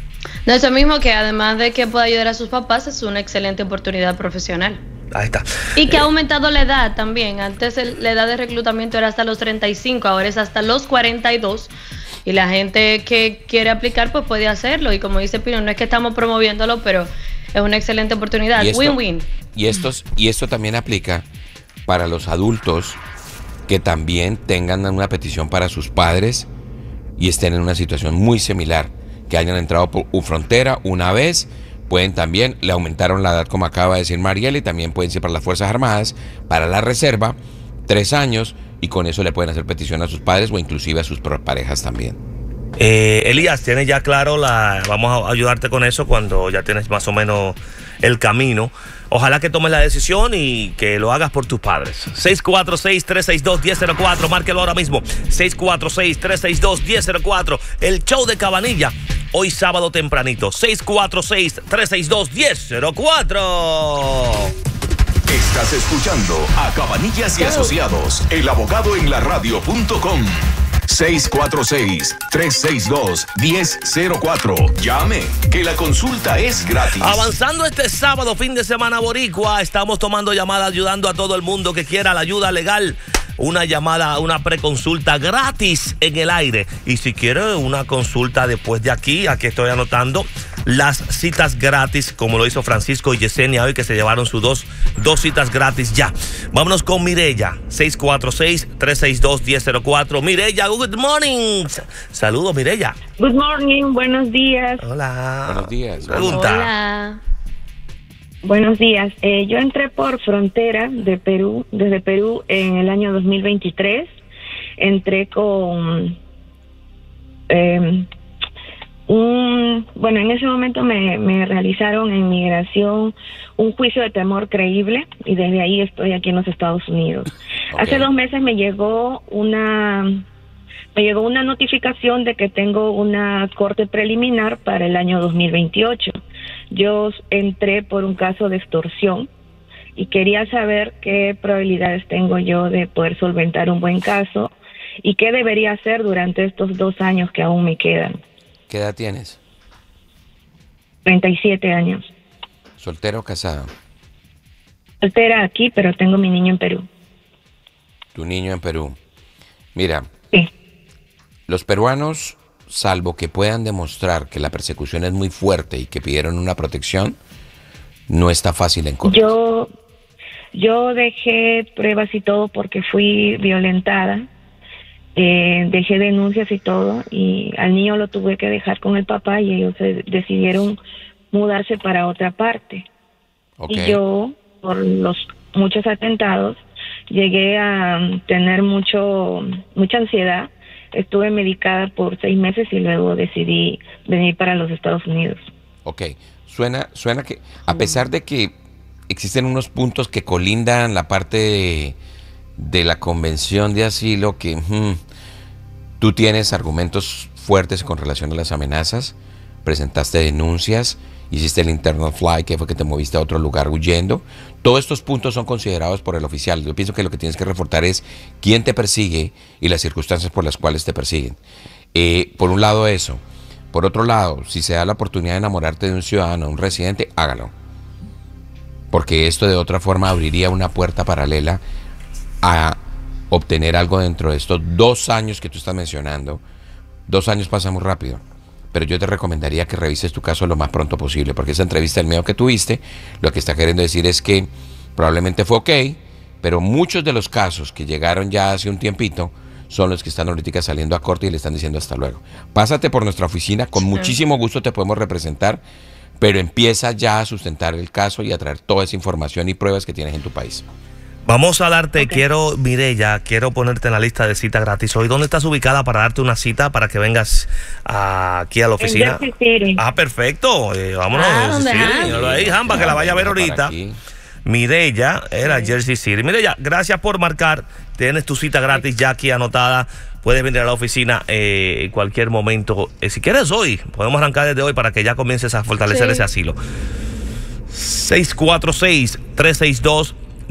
No, eso mismo, que además de que puede ayudar a sus papás, es una excelente oportunidad profesional. Ahí está. Y que Eh, ha aumentado la edad también. Antes el- la edad de reclutamiento era hasta los treinta y cinco, ahora es hasta los cuarenta y dos. Y la gente que quiere aplicar pues puede hacerlo. Y como dice Pino, no es que estamos promoviéndolo, pero es una excelente oportunidad. Y esto- Win-win. Y, estos, y esto también aplica para los adultos que también tengan una petición para sus padres y estén en una situación muy similar, que hayan entrado por u- frontera una vez, pueden también, le aumentaron la edad como acaba de decir Mariela, y también pueden ser para las Fuerzas Armadas, para la Reserva, tres años, y con eso le pueden hacer petición a sus padres o inclusive a sus pro- parejas también. Eh, Elías, tienes ya claro la. Vamos a ayudarte con eso cuando ya tienes más o menos el camino. Ojalá que tomes la decisión y que lo hagas por tus padres. seis cuatro seis, tres seis dos, uno cero cero cuatro, márquelo ahora mismo. seis cuatro seis, tres seis dos, uno cero cero cuatro. El show de Cabanilla, hoy sábado tempranito. seis cuatro seis, tres seis dos, uno cero cero cuatro. Estás escuchando a Cabanillas y Asociados, el abogado en la radio punto com. seis cuatro seis, tres seis dos, uno cero cuatro. Llame, que la consulta es gratis. Avanzando este sábado, fin de semana boricua, estamos tomando llamadas ayudando a todo el mundo que quiera la ayuda legal. Una llamada, una preconsulta gratis en el aire. Y si quiere una consulta después de aquí, aquí estoy anotando las citas gratis, como lo hizo Francisco y Yesenia hoy, que se llevaron sus dos, dos citas gratis ya. Vámonos con Mireya, seis cuatro seis, tres seis dos, uno cero cero cuatro. Mireya, good morning. Saludos, Mireya. Good morning, buenos días. Hola. Buenos días. Pregunta. Hola. Buenos días. Eh, yo entré por frontera de Perú, desde Perú en el año dos mil veintitrés. Entré con eh, un, bueno, en ese momento me, me realizaron en migración un juicio de temor creíble y desde ahí estoy aquí en los Estados Unidos. Okay. Hace dos meses me llegó una me llegó una notificación de que tengo una corte preliminar para el año dos mil veintiocho. Yo entré por un caso de extorsión y quería saber qué probabilidades tengo yo de poder solventar un buen caso y qué debería hacer durante estos dos años que aún me quedan. ¿Qué edad tienes? treinta y siete años. ¿Soltero o casado? Soltera aquí, pero tengo mi niño en Perú. Tu niño en Perú. Mira, Sí. los peruanos, salvo que puedan demostrar que la persecución es muy fuerte y que pidieron una protección, no está fácil encontrar. Yo, yo dejé pruebas y todo porque fui violentada. Eh, dejé denuncias y todo y al niño lo tuve que dejar con el papá y ellos se decidieron mudarse para otra parte. Okay. Y yo, por los muchos atentados, llegué a tener mucho mucha ansiedad. Estuve medicada por seis meses y luego decidí venir para los Estados Unidos. Ok, suena, suena que a pesar de que existen unos puntos que colindan la parte de, de la convención de asilo, que hmm, tú tienes argumentos fuertes con relación a las amenazas, presentaste denuncias, hiciste el internal fly, que fue que te moviste a otro lugar huyendo. Todos estos puntos son considerados por el oficial. Yo pienso que lo que tienes que reportar es quién te persigue y las circunstancias por las cuales te persiguen. Eh, por un lado eso. Por otro lado, si se da la oportunidad de enamorarte de un ciudadano, un residente, hágalo. Porque esto de otra forma abriría una puerta paralela a obtener algo dentro de estos dos años que tú estás mencionando. Dos años pasa muy rápido. Pero yo te recomendaría que revises tu caso lo más pronto posible, porque esa entrevista del medio que tuviste, lo que está queriendo decir es que probablemente fue ok, pero muchos de los casos que llegaron ya hace un tiempito son los que están ahorita saliendo a corte y le están diciendo hasta luego. Pásate por nuestra oficina, con muchísimo gusto te podemos representar, pero empieza ya a sustentar el caso y a traer toda esa información y pruebas que tienes en tu país. Vamos a darte, okay. quiero, Mireya, quiero ponerte en la lista de cita gratis hoy. ¿Dónde estás ubicada para darte una cita para que vengas a, aquí a la oficina? En Jersey City. Ah, perfecto. Eh, vámonos. Ah, Sí, sí, ahí, Jamba, que la vaya a ver ahorita. Mireya, era sí. Jersey City. Mireya, gracias por marcar. Tienes tu cita gratis ya aquí anotada. Puedes venir a la oficina eh, en cualquier momento. Eh, si quieres hoy, podemos arrancar desde hoy para que ya comiences a fortalecer sí. ese asilo. seis cuatro seis, tres seis dos,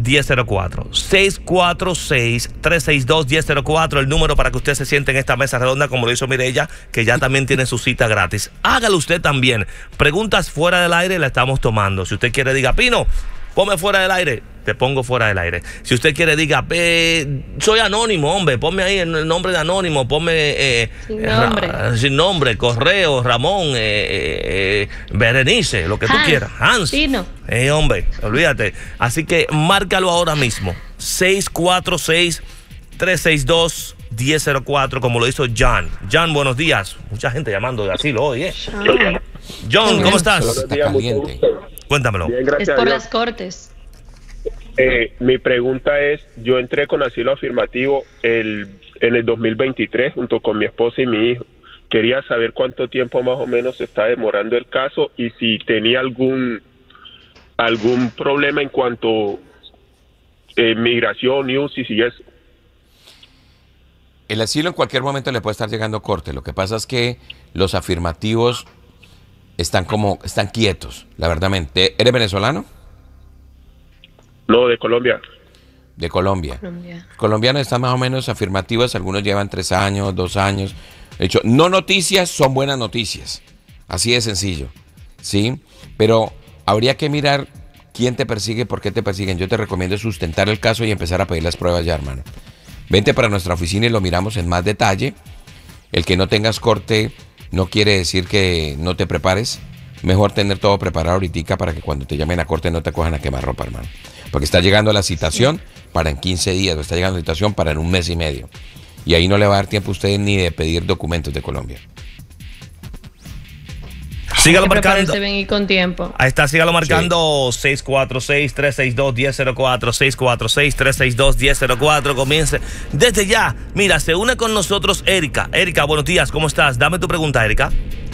diez cero cuatro. seis cuatro seis, tres seis dos, diez cero cuatro, el número para que usted se siente en esta mesa redonda, como lo hizo Mireya, que ya también tiene su cita gratis. Hágalo usted también. Preguntas fuera del aire la estamos tomando. Si usted quiere, diga, Pino, ponme fuera del aire, te pongo fuera del aire. Si usted quiere, diga, eh, soy anónimo, hombre, ponme ahí el nombre de anónimo, ponme eh, sin, nombre. Ra, sin nombre, correo, Ramón, eh, eh, Berenice, lo que Hans, tú quieras. Hans. Pino. Eh, hombre, olvídate. Así que márcalo ahora mismo. seis cuatro seis, tres seis dos, diez cero cuatro, como lo hizo John. John, buenos días. Mucha gente llamando de asilo hoy, ¿eh? John, John ¿cómo estás? Está caliente. Cuéntamelo. Bien, es por las cortes. Eh, mi pregunta es, yo entré con asilo afirmativo el, en el dos mil veintitrés junto con mi esposa y mi hijo. Quería saber cuánto tiempo más o menos se está demorando el caso y si tenía algún algún problema en cuanto a eh, migración, news y si eso. El asilo en cualquier momento le puede estar llegando a corte. Lo que pasa es que los afirmativos están como, están quietos, la verdad. ¿Eres venezolano? No, de Colombia. De Colombia. Colombia. Colombianos están más o menos afirmativos, algunos llevan tres años, dos años. De hecho, no noticias son buenas noticias. Así de sencillo, ¿sí? Pero habría que mirar quién te persigue, por qué te persiguen. Yo te recomiendo sustentar el caso y empezar a pedir las pruebas ya, hermano. Vente para nuestra oficina y lo miramos en más detalle. El que no tengas corte no quiere decir que no te prepares. Mejor tener todo preparado ahorita para que cuando te llamen a corte no te cojan a quemar ropa, hermano. Porque está llegando la citación para en quince días, o está llegando la citación para en un mes y medio. Y ahí no le va a dar tiempo a usted ni de pedir documentos de Colombia. Sígalo marcando. Y con tiempo. Ahí está, sígalo marcando. Sí. seis cuatro seis, tres seis dos, diez cero cuatro, seis cuatro seis, tres seis dos, diez cero cuatro. Comience desde ya. Mira, se une con nosotros Erika. Erika, buenos días, ¿cómo estás? Dame tu pregunta, Erika.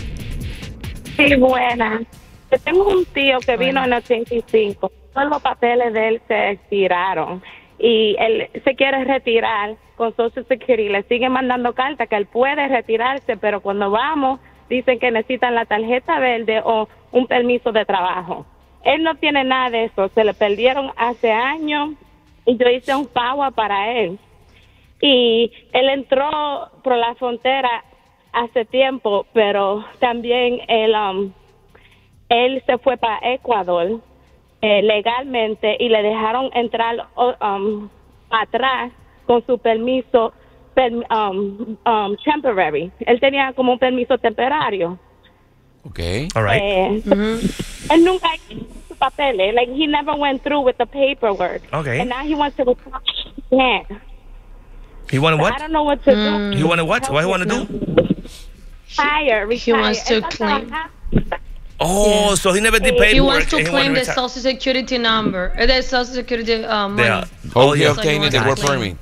Sí, buena. Yo tengo un tío que vino en el ochenta y cinco. Todos los papeles de él se expiraron y él se quiere retirar con Social Security. Le siguen mandando cartas que él puede retirarse, pero cuando vamos dicen que necesitan la tarjeta verde o un permiso de trabajo. Él no tiene nada de eso. Se le perdieron hace años y yo hice un pago para él. Y él entró por la frontera hace tiempo, pero también él, um, él se fue para Ecuador eh, legalmente y le dejaron entrar um, atrás con su permiso per, um, um, temporary. Él tenía como un permiso temporario. Okay, all right. Eh, mm-hmm. Él nunca hizo sus papeles. Like, he never went through with the paperwork. Okay. And now he wants to retire. Yeah. He wanted what? I don't know what to mm. do. He wanted what? What he want to do? Retire, retire. He wants to claim. Oh, yeah. So he never did paperwork. He wants to he claim the reti- Social Security number, uh, the Social Security uh, money. Yeah. Oh, Oh, he yeah. obtained the work permit.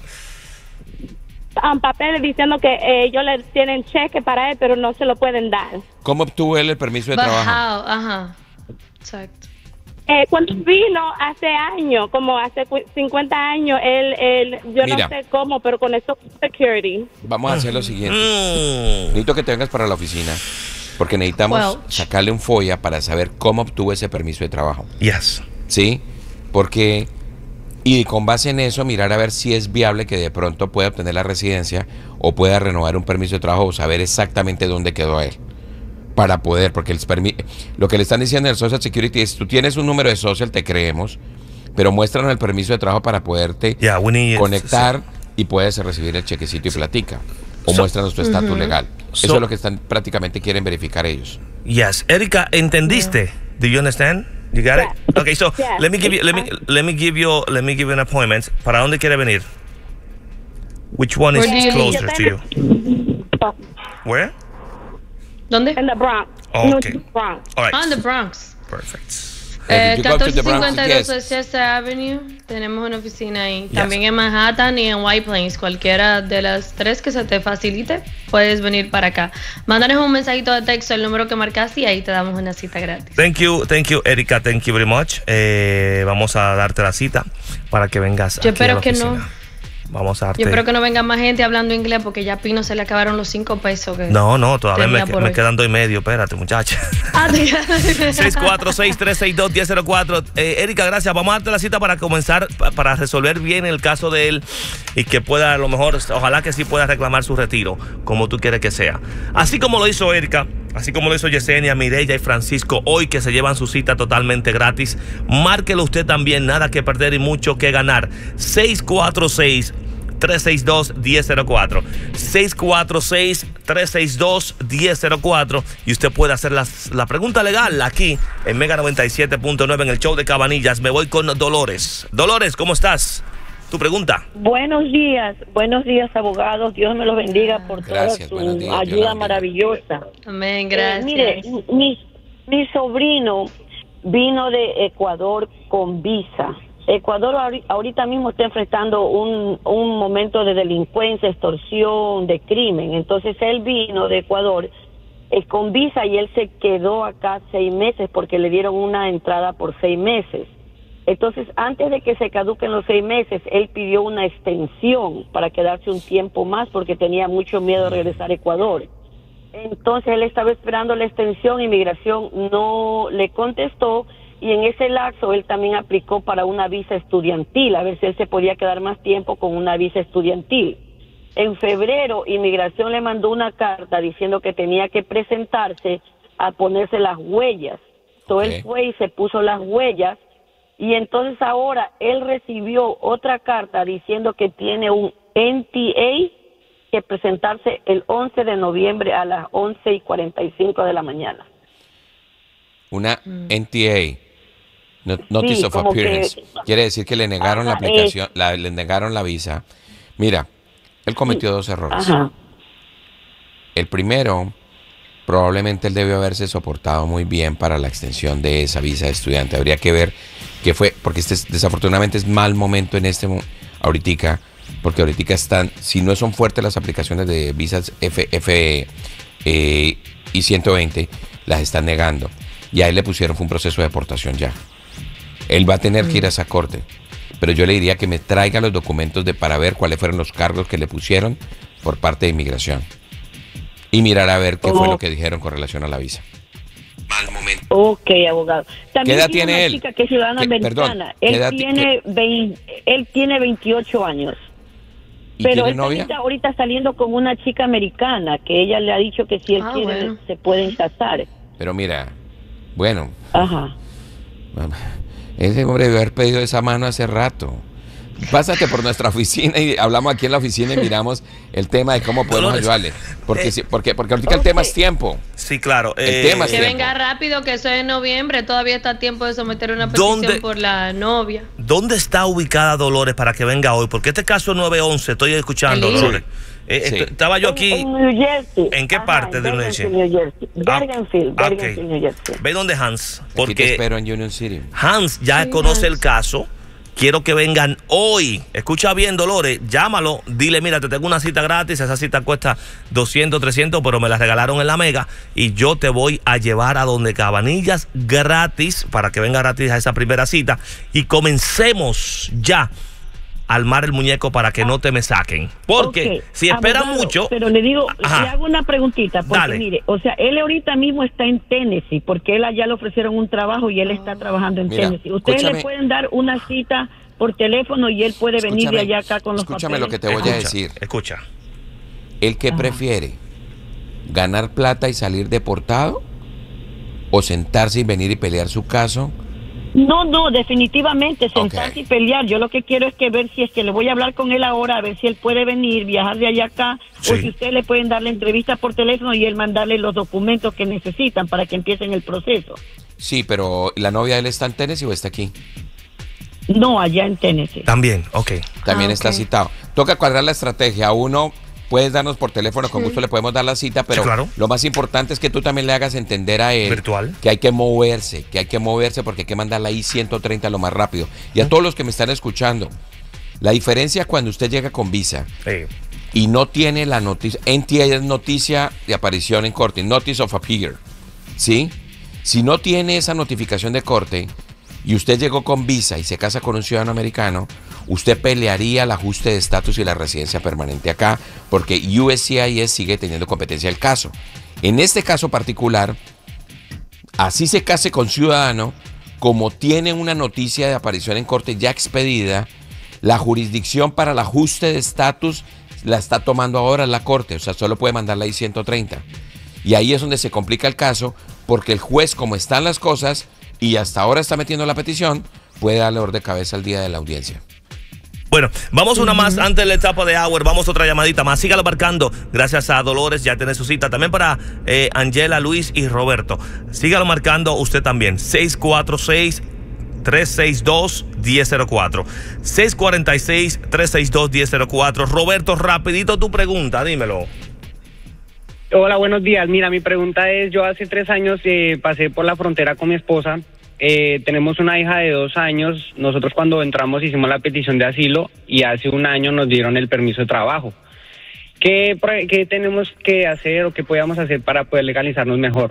Um, papeles diciendo que eh, ellos le tienen cheque para él, pero no se lo pueden dar. ¿Cómo obtuvo él el permiso de But trabajo? how? Ajá. Exacto. Eh, cuando vino hace años, como hace cincuenta años, él, él yo Mira. no sé cómo, pero con eso security. Vamos a hacer lo siguiente. Mm. Necesito que te vengas para la oficina, porque necesitamos Well. sacarle un folla para saber cómo obtuvo ese permiso de trabajo. Yes. ¿Sí? Porque, y con base en eso, mirar a ver si es viable que de pronto pueda obtener la residencia o pueda renovar un permiso de trabajo o saber exactamente dónde quedó él. Para poder, porque el permi- lo que le están diciendo en el Social Security es, tú tienes un número de social, te creemos, pero muéstranos el permiso de trabajo para poderte Yeah, we need- conectar y puedes recibir el chequecito y platica. O So- muéstranos tu estatus Mhm. legal. So- Eso es lo que están prácticamente quieren verificar ellos. Yes, Erika, ¿entendiste? Do you understand? You got Yeah. it? Okay, so Yeah. let me give you let me let me give you let me give you an appointment. ¿Para dónde quiere venir? Which one is Where do you closer live? to you? Where? ¿Dónde? En the Bronx. Okay. New Bronx. All right. Ah, in the Bronx. Perfect. Eh, If you go to the Bronx, catorce cincuenta y dos yes. Chester Avenue, tenemos una oficina ahí. También en Manhattan y en White Plains, cualquiera de las tres que se te facilite, puedes venir para acá. Mándanos un mensajito de texto, el número que marcaste y ahí te damos una cita gratis. Thank you, thank you, Erika, thank you very much. Eh, vamos a darte la cita para que vengas Yo aquí a espero la que no. oficina. Vamos a darte... Yo espero que no venga más gente hablando inglés porque ya a Pino se le acabaron los cinco pesos que No, no, todavía me, tenía por me hoy. quedan dos y medio. Espérate, muchacha. Ah, te- seis cuatro seis, tres seis dos, uno cero cuatro. Eh, Erika, gracias. Vamos a darte la cita para comenzar, pa- para resolver bien el caso de él y que pueda, a lo mejor, ojalá que sí pueda reclamar su retiro, como tú quieres que sea. Así como lo hizo Erika, así como lo hizo Yesenia, Mireya y Francisco, hoy que se llevan su cita totalmente gratis, márquelo usted también, nada que perder y mucho que ganar. seis cuatro seis, tres seis dos, uno cero cero cuatro. seis cuatro seis, tres seis dos, uno cero cero cuatro. Y usted puede hacer las- la pregunta legal aquí en Mega noventa y siete punto nueve en el show de Cabanillas. Me voy con Dolores. Dolores, ¿cómo estás? Tu pregunta. Buenos días, buenos días, abogados. Dios me los bendiga por Gracias, toda buenos su días, Dios la ayuda bendiga. maravillosa. Amén, Eh, gracias. mire, mi, mi sobrino vino de Ecuador con visa. Ecuador ahori- ahorita mismo está enfrentando un, un momento de delincuencia, extorsión, de crimen. Entonces él vino de Ecuador eh, con visa y él se quedó acá seis meses porque le dieron una entrada por seis meses. Entonces, antes de que se caduquen los seis meses, él pidió una extensión para quedarse un tiempo más porque tenía mucho miedo de regresar a Ecuador. Entonces, él estaba esperando la extensión, inmigración no le contestó y en ese lapso él también aplicó para una visa estudiantil, a ver si él se podía quedar más tiempo con una visa estudiantil. En febrero, inmigración le mandó una carta diciendo que tenía que presentarse a ponerse las huellas. Entonces, él fue y se puso las huellas. Y entonces ahora él recibió otra carta diciendo que tiene un N T A que presentarse el once de noviembre a las once y cuarenta y cinco de la mañana. Una N T A, no- Notice Sí, of como Appearance, que- quiere decir que le negaron la Ajá, aplicación, la- le negaron la visa. Mira, él cometió dos errores. Ajá. El primero, probablemente él debió haberse soportado muy bien para la extensión de esa visa de estudiante. Habría que ver qué fue, porque este es- desafortunadamente es mal momento en este mo- ahoritica, porque ahorita están, si no son fuertes las aplicaciones de visas F, F eh, y ciento veinte, las están negando. Y a él le pusieron, fue un proceso de deportación ya. Él va a tener que ir a esa corte. Pero yo le diría que me traiga los documentos de para ver cuáles fueron los cargos que le pusieron por parte de inmigración. Y mirar a ver qué fue lo que dijeron con relación a la visa. Ok, abogado. También ¿Qué edad tiene tiene una él? chica que es ciudadana ¿Qué- americana. perdón, qué él, edad ti- tiene veinte, él tiene veintiocho años. ¿Y Pero tiene él novia? está ahorita saliendo con una chica americana que ella le ha dicho que si él Ah, quiere bueno. se pueden casar. Pero mira, bueno, Ajá. ese hombre debe haber pedido esa mano hace rato. Pásate por nuestra oficina y hablamos aquí en la oficina y miramos el tema de cómo podemos Dolores, ayudarle. Porque, eh, si- porque, porque ahorita el tema es tiempo. Sí, claro. El eh, tema es Que tiempo. venga rápido, que eso es en noviembre. Todavía está a tiempo de someter una petición ¿Dónde? por la novia. ¿Dónde está ubicada Dolores para que venga hoy? Porque este caso es nueve once, estoy escuchando, El Dolores. Eh, Sí. est- Estaba yo aquí. En, en New Jersey. ¿En qué Ajá, parte en de New Bergenfield, Jersey? New Jersey. Ah, Bergenfield, ah, Bergenfield, ok. New Jersey. Ve donde Hans, Aquí te porque espero en Union City. Hans ya Sí, conoce Hans. el caso. Quiero que vengan hoy. Escucha bien, Dolores. Llámalo. Dile, mira, te tengo una cita gratis. Esa cita cuesta doscientos, trescientos, pero me la regalaron en la Mega. Y yo te voy a llevar a donde Cabanillas gratis, para que venga gratis a esa primera cita. Y comencemos ya a armar el muñeco para que no te me saquen. Porque Ok, si esperan abogado, mucho... Pero le digo, Ajá. le hago una preguntita, porque Dale. mire, o sea, él ahorita mismo está en Tennessee, porque él allá le ofrecieron un trabajo y él está trabajando en Mira, Tennessee. Ustedes escúchame. le pueden dar una cita por teléfono y él puede venir de Escúchame, allá acá con los escúchame lo que papeles. te voy a Escucha, decir. Escucha. ¿El que prefiere? ¿Ganar plata y salir deportado? ¿O sentarse y venir y pelear su caso? No, no, definitivamente, sentarse Ok. y pelear. Yo lo que quiero es que ver si es que le voy a hablar con él ahora, a ver si él puede venir, viajar de allá acá, Sí. o si ustedes le pueden dar la entrevista por teléfono y él mandarle los documentos que necesitan para que empiecen el proceso. Sí, pero ¿la novia de él está en Tennessee o está aquí? No, allá en Tennessee. También, ok. También Ah, está ok. citado. Toca cuadrar la estrategia. Uno, puedes darnos por teléfono, con gusto le podemos dar la cita, pero Sí, claro. lo más importante es que tú también le hagas entender a él Virtual. que hay que moverse, que hay que moverse porque hay que mandar la I ciento treinta lo más rápido. Y a todos los que me están escuchando, la diferencia cuando usted llega con visa Sí. y no tiene la noticia, N T A es noticia de aparición en corte, Notice of Appear, ¿sí? Si no tiene esa notificación de corte y usted llegó con visa y se casa con un ciudadano americano, usted pelearía el ajuste de estatus y la residencia permanente acá, porque U S C I S sigue teniendo competencia del caso. En este caso particular, así se case con ciudadano, como tiene una noticia de aparición en corte ya expedida, la jurisdicción para el ajuste de estatus la está tomando ahora la corte, o sea, solo puede mandar la I ciento treinta. Y ahí es donde se complica el caso, porque el juez, como están las cosas, y hasta ahora está metiendo la petición, puede darle orden de cabeza al día de la audiencia. Bueno, vamos una más antes de la etapa de Hour. Vamos otra llamadita más. Sígalo marcando. Gracias a Dolores, ya tiene su cita. También para eh, Angela, Luis y Roberto. Sígalo marcando usted también. seis cuatro seis, tres seis dos, uno cero cero cuatro. seis cuatro seis, tres seis dos, uno cero cero cuatro. Roberto, rapidito tu pregunta, dímelo. Hola, buenos días. Mira, mi pregunta es, yo hace tres años eh, pasé por la frontera con mi esposa. Eh, tenemos una hija de dos años. Nosotros cuando entramos hicimos la petición de asilo y hace un año nos dieron el permiso de trabajo. ¿Qué, qué tenemos que hacer o qué podemos hacer para poder legalizarnos mejor?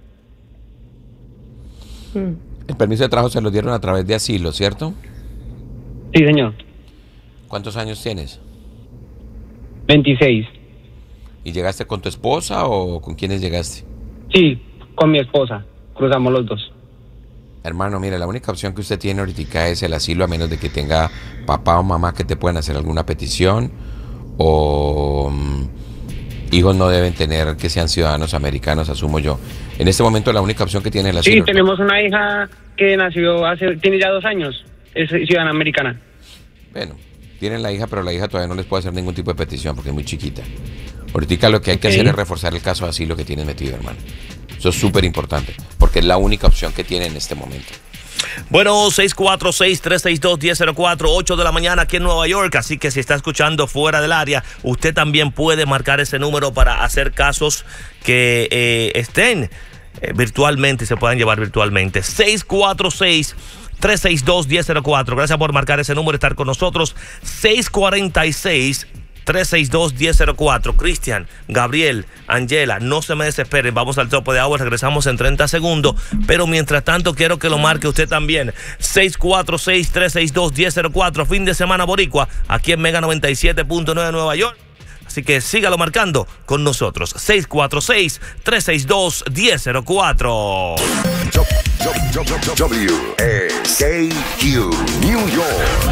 El permiso de trabajo se lo dieron a través de asilo, ¿cierto? Sí, señor. ¿Cuántos años tienes? veintiséis. ¿Y llegaste con tu esposa o con quiénes llegaste? Sí, con mi esposa. Cruzamos los dos. Hermano, mire, la única opción que usted tiene ahorita es el asilo, a menos de que tenga papá o mamá que te puedan hacer alguna petición, o um, hijos no deben tener que sean ciudadanos americanos, asumo yo. En este momento la única opción que tiene es el asilo. Sí, tenemos una hija que nació hace, tiene ya dos años, es ciudadana americana. Bueno, tienen la hija, pero la hija todavía no les puede hacer ningún tipo de petición porque es muy chiquita. Ahorita lo que hay que Okay. hacer es reforzar el caso de asilo que tienes metido, hermano. Eso es súper importante, porque es la única opción que tiene en este momento. Bueno, seis cuatro seis, tres seis dos, uno cero cero cuatro, ocho de la mañana aquí en Nueva York. Así que si está escuchando fuera del área, usted también puede marcar ese número para hacer casos que eh, estén eh, virtualmente y se puedan llevar virtualmente. seis cuatro seis, tres seis dos, uno cero cero cuatro. Gracias por marcar ese número y estar con nosotros. seis cuatro seis, tres seis dos, uno cero cero cuatro. Cristian, Gabriel, Angela, no se me desesperen. Vamos al tope de agua, regresamos en treinta segundos. Pero mientras tanto, quiero que lo marque usted también. seis cuatro seis, tres seis dos, uno cero cero cuatro. Fin de semana boricua, aquí en Mega noventa y siete punto nueve Nueva York. Así que sígalo marcando con nosotros. seis cuatro seis, tres seis dos, uno cero cero cuatro. W A K Q New York.